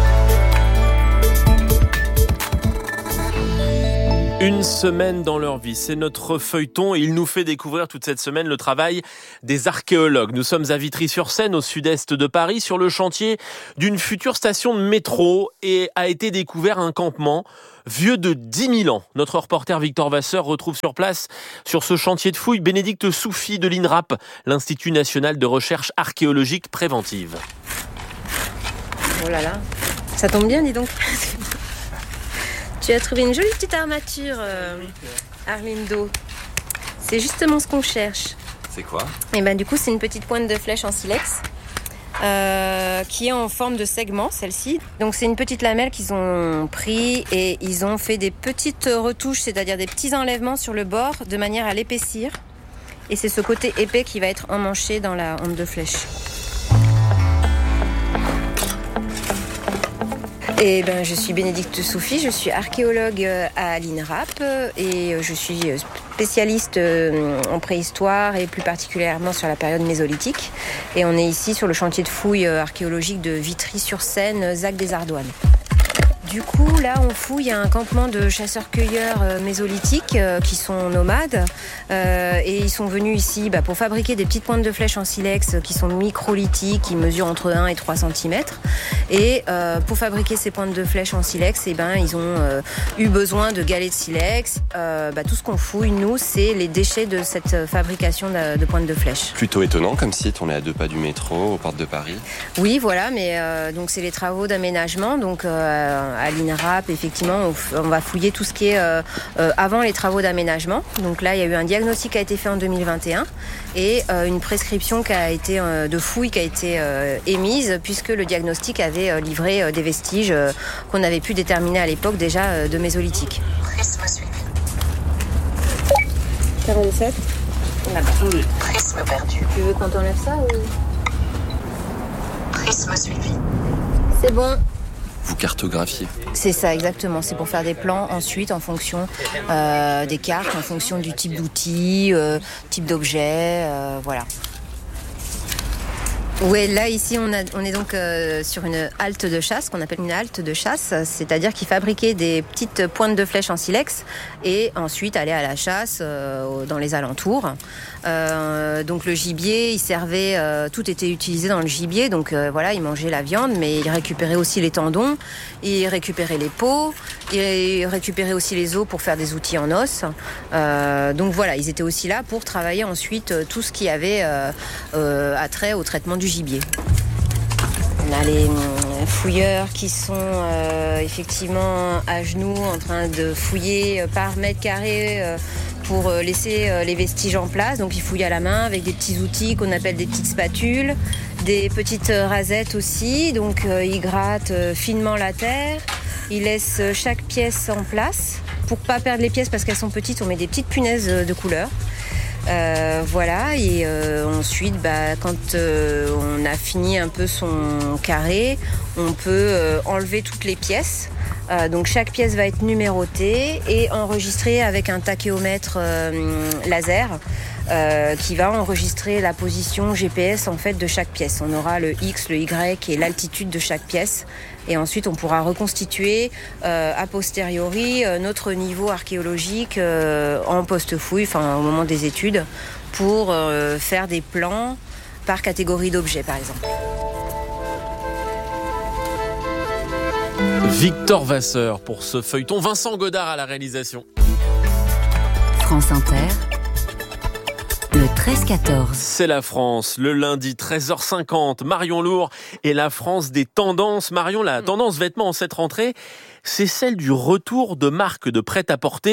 Une semaine dans leur vie, c'est notre feuilleton et il nous fait découvrir toute cette semaine le travail des archéologues. Nous sommes à Vitry-sur-Seine, au sud-est de Paris, sur le chantier d'une future station de métro, et a été découvert un campement vieux de dix mille ans. Notre reporter Victor Vasseur retrouve sur place, sur ce chantier de fouilles, Bénédicte Soufi de l'I N R A P, l'Institut national de recherche archéologique préventive. Oh là là, ça tombe bien, dis donc. Tu as trouvé une jolie petite armature, euh, Arlindo. C'est justement ce qu'on cherche. C'est quoi ? Et ben du coup, c'est une petite pointe de flèche en silex euh, qui est en forme de segment, celle-ci. Donc c'est une petite lamelle qu'ils ont pris et ils ont fait des petites retouches, c'est-à-dire des petits enlèvements sur le bord de manière à l'épaissir. Et c'est ce côté épais qui va être emmanché dans la honte de flèche. Et ben, je suis Bénédicte Soufi, je suis archéologue à l'I N R A P et je suis spécialiste en préhistoire et plus particulièrement sur la période mésolithique. Et on est ici sur le chantier de fouilles archéologiques de Vitry-sur-Seine, Zac des Ardoines. Du coup, là, on fouille un campement de chasseurs-cueilleurs euh, mésolithiques euh, qui sont nomades euh, et ils sont venus ici bah, pour fabriquer des petites pointes de flèches en silex qui sont microlithiques, qui mesurent entre un et trois centimètres. Et euh, pour fabriquer ces pointes de flèches en silex, eh ben, ils ont euh, eu besoin de galets de silex. Euh, bah, tout ce qu'on fouille, nous, c'est les déchets de cette fabrication de, de pointes de flèches. Plutôt étonnant comme site, on est à deux pas du métro, aux portes de Paris. Oui, voilà, mais euh, donc c'est les travaux d'aménagement. Donc euh, à l'I N R A P, effectivement, on va fouiller tout ce qui est euh, euh, avant les travaux d'aménagement. Donc là, il y a eu un diagnostic qui a été fait en deux mille vingt et un et euh, une prescription qui a été, euh, de fouille qui a été euh, émise, puisque le diagnostic avait euh, livré euh, des vestiges euh, qu'on avait pu déterminer à l'époque déjà euh, de mésolithique. Prisme suivi. quarante-sept. Là-bas. Prisme perdu. Tu veux qu'on t'enlève ça ou... Prisme suivi. C'est bon. Vous cartographiez. C'est ça, exactement. C'est pour faire des plans ensuite en fonction euh, des cartes, en fonction du type d'outil, euh, type d'objet, euh, voilà. Ouais, là ici on, a, on est donc euh, sur une halte de chasse, qu'on appelle une halte de chasse, c'est-à-dire qu'ils fabriquaient des petites pointes de flèches en silex et ensuite allaient à la chasse euh, dans les alentours. Euh, donc le gibier, il servait, euh, tout était utilisé dans le gibier, donc euh, voilà, ils mangeaient la viande, mais ils récupéraient aussi les tendons, ils récupéraient les peaux, ils récupéraient aussi les os pour faire des outils en os. Euh, donc voilà, ils étaient aussi là pour travailler ensuite euh, tout ce qui avait euh, euh, attrait au traitement du gibier. On a les fouilleurs qui sont euh, effectivement à genoux en train de fouiller par mètre carré euh, pour laisser euh, les vestiges en place. Donc ils fouillent à la main avec des petits outils qu'on appelle des petites spatules, des petites rasettes aussi. Donc euh, ils grattent euh, finement la terre, ils laissent chaque pièce en place. Pour pas perdre les pièces parce qu'elles sont petites, on met des petites punaises de couleur. Euh, voilà, et euh, ensuite bah, quand euh, on a fini un peu son carré, on peut euh, enlever toutes les pièces. Euh, donc chaque pièce va être numérotée et enregistrée avec un tachéomètre euh, laser euh, qui va enregistrer la position G P S en fait de chaque pièce. On aura le X, le Y et l'altitude de chaque pièce. Et ensuite, on pourra reconstituer euh, a posteriori euh, notre niveau archéologique euh, en post-fouille, enfin au moment des études, pour euh, faire des plans par catégorie d'objets, par exemple. Victor Vasseur pour ce feuilleton. Vincent Godard à la réalisation. France Inter. Le treize quatorze. C'est la France, le lundi treize heures cinquante. Marion Lourd et la France des tendances. Marion, la tendance vêtements en cette rentrée, c'est celle du retour de marques de prêt-à-porter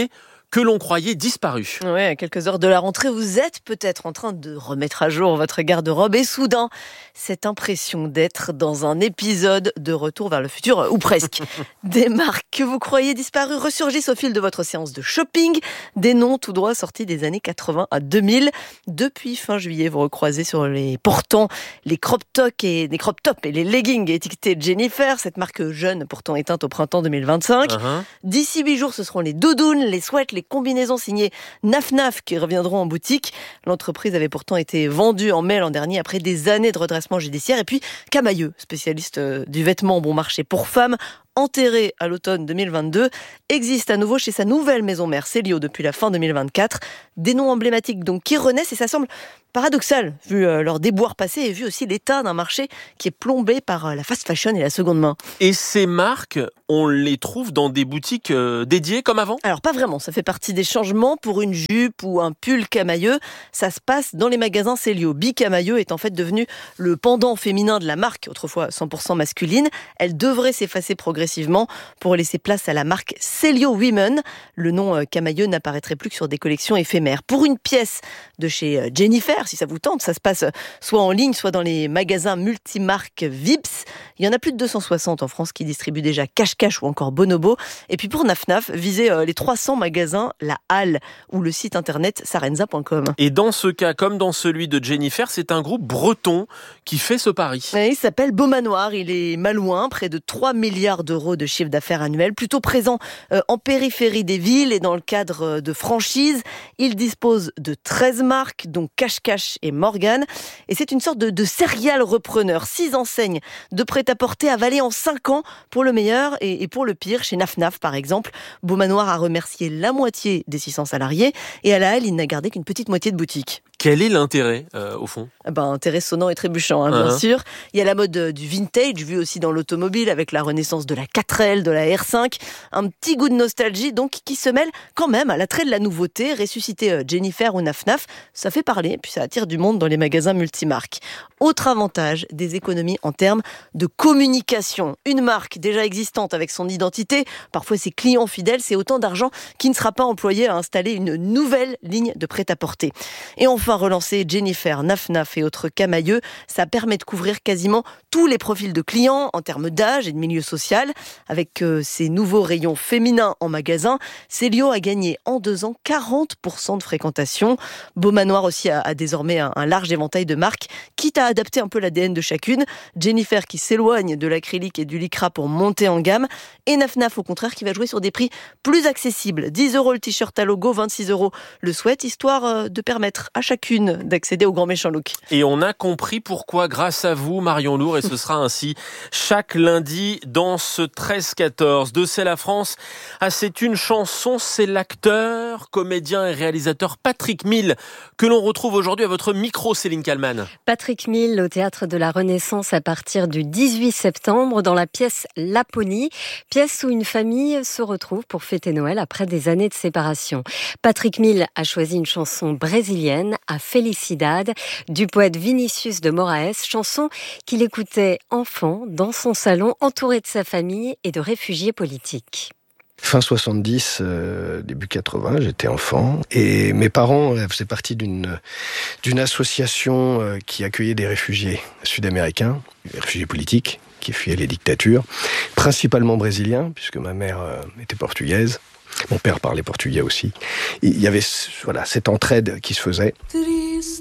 que l'on croyait disparu. Ouais, à quelques heures de la rentrée, vous êtes peut-être en train de remettre à jour votre garde-robe et soudain, cette impression d'être dans un épisode de Retour vers le futur, ou presque. Des marques que vous croyez disparues ressurgissent au fil de votre séance de shopping, des noms tout droit sortis des années quatre-vingts à deux mille. Depuis fin juillet, vous recroisez sur les portants les crop tops et les crop tops et les leggings étiquetés Jennifer, cette marque jeune pourtant éteinte au printemps deux mille vingt-cinq. Uh-huh. D'ici huit jours, ce seront les doudounes, les sweats, les combinaisons signées Naf Naf qui reviendront en boutique. L'entreprise avait pourtant été vendue en mai l'an dernier après des années de redressement judiciaire. Et puis Camailleux, spécialiste du vêtement bon marché pour femmes, enterré à l'automne deux mille vingt-deux, existe à nouveau chez sa nouvelle maison mère Célio depuis la fin deux mille vingt-quatre. Des noms emblématiques donc qui renaissent et ça semble paradoxal vu euh, leur déboire passé et vu aussi l'état d'un marché qui est plombé par euh, la fast fashion et la seconde main. Et ces marques, on les trouve dans des boutiques euh, dédiées comme avant ? Alors pas vraiment, ça fait partie des changements. Pour une jupe ou un pull Camailleux, ça se passe dans les magasins Célio. Bi Camailleux est en fait devenu le pendant féminin de la marque, autrefois cent pour cent masculine. Elle devrait s'effacer progressivement pour laisser place à la marque Célio Women. Le nom euh, Camailleux n'apparaîtrait plus que sur des collections éphémères. Pour une pièce de chez euh, Jennifer, si ça vous tente, ça se passe soit en ligne, soit dans les magasins multimarques Vips. Il y en a plus de deux cent soixante en France qui distribuent déjà Cache-Cache ou encore Bonobo. Et puis pour Naf Naf, visez les trois cents magasins La Halle ou le site internet sarenza point com. Et dans ce cas, comme dans celui de Jennifer, c'est un groupe breton qui fait ce pari. Ouais, il s'appelle Beaumanoir, il est malouin, près de trois milliards d'euros de chiffre d'affaires annuel, plutôt présent euh, en périphérie des villes et dans le cadre de franchises. Il dispose de treize marques, dont Cache-Cache et Morgan. Et c'est une sorte de, de serial repreneur. Six enseignes de prêt-à-porter avalées en cinq ans pour le meilleur et, et pour le pire. Chez Naf Naf, par exemple, Beaumanoir a remercié la moitié des six cents salariés et à la Halle, il n'a gardé qu'une petite moitié de boutique. Quel est l'intérêt, euh, au fond ? Ben, intérêt sonnant et trébuchant, hein, bien uh-huh. sûr. Il y a la mode du vintage, vu aussi dans l'automobile, avec la renaissance de la quatre L, de la R cinq. Un petit goût de nostalgie, donc, qui se mêle quand même à l'attrait de la nouveauté. Ressusciter Jennifer ou Naf Naf, ça fait parler, puis ça attire du monde dans les magasins multimarques. Autre avantage, des économies en termes de communication. Une marque déjà existante avec son identité, parfois ses clients fidèles, c'est autant d'argent qui ne sera pas employé à installer une nouvelle ligne de prêt-à-porter. Et enfin, relancer Jennifer, Naf Naf et autres Camailleux, ça permet de couvrir quasiment tous les profils de clients en termes d'âge et de milieu social. Avec euh, ces nouveaux rayons féminins en magasin, Célio a gagné en deux ans quarante pour cent de fréquentation. Beaumanoir aussi a, a désormais un, un large éventail de marques, quitte à adapter un peu l'A D N de chacune. Jennifer qui s'éloigne de l'acrylique et du lycra pour monter en gamme, et Naf Naf au contraire qui va jouer sur des prix plus accessibles. dix euros le t-shirt à logo, vingt-six euros le sweat, histoire de permettre à chacune d'accéder au grand méchant look. Et on a compris pourquoi, grâce à vous, Marion Lourd, et ce sera ainsi chaque lundi dans ce treize quatorze de C'est la France. Ah, c'est une chanson, c'est l'acteur, comédien et réalisateur Patrick Mille que l'on retrouve aujourd'hui à votre micro, Céline Kallmann. Patrick Mille au Théâtre de la Renaissance à partir du dix-huit septembre dans la pièce Laponie, pièce où une famille se retrouve pour fêter Noël après des années de séparation. Patrick Mille a choisi une chanson brésilienne, A Felicidade, du poète Vinicius de Moraes, chanson qu'il écoutait enfant dans son salon entouré de sa famille et de réfugiés politiques. Fin soixante-dix, euh, début quatre-vingts, j'étais enfant et mes parents euh, faisaient partie d'une d'une association euh, qui accueillait des réfugiés sud-américains, des réfugiés politiques qui fuyaient les dictatures, principalement brésiliens puisque ma mère euh, était portugaise. Mon père parlait portugais aussi. Il y avait voilà cette entraide qui se faisait.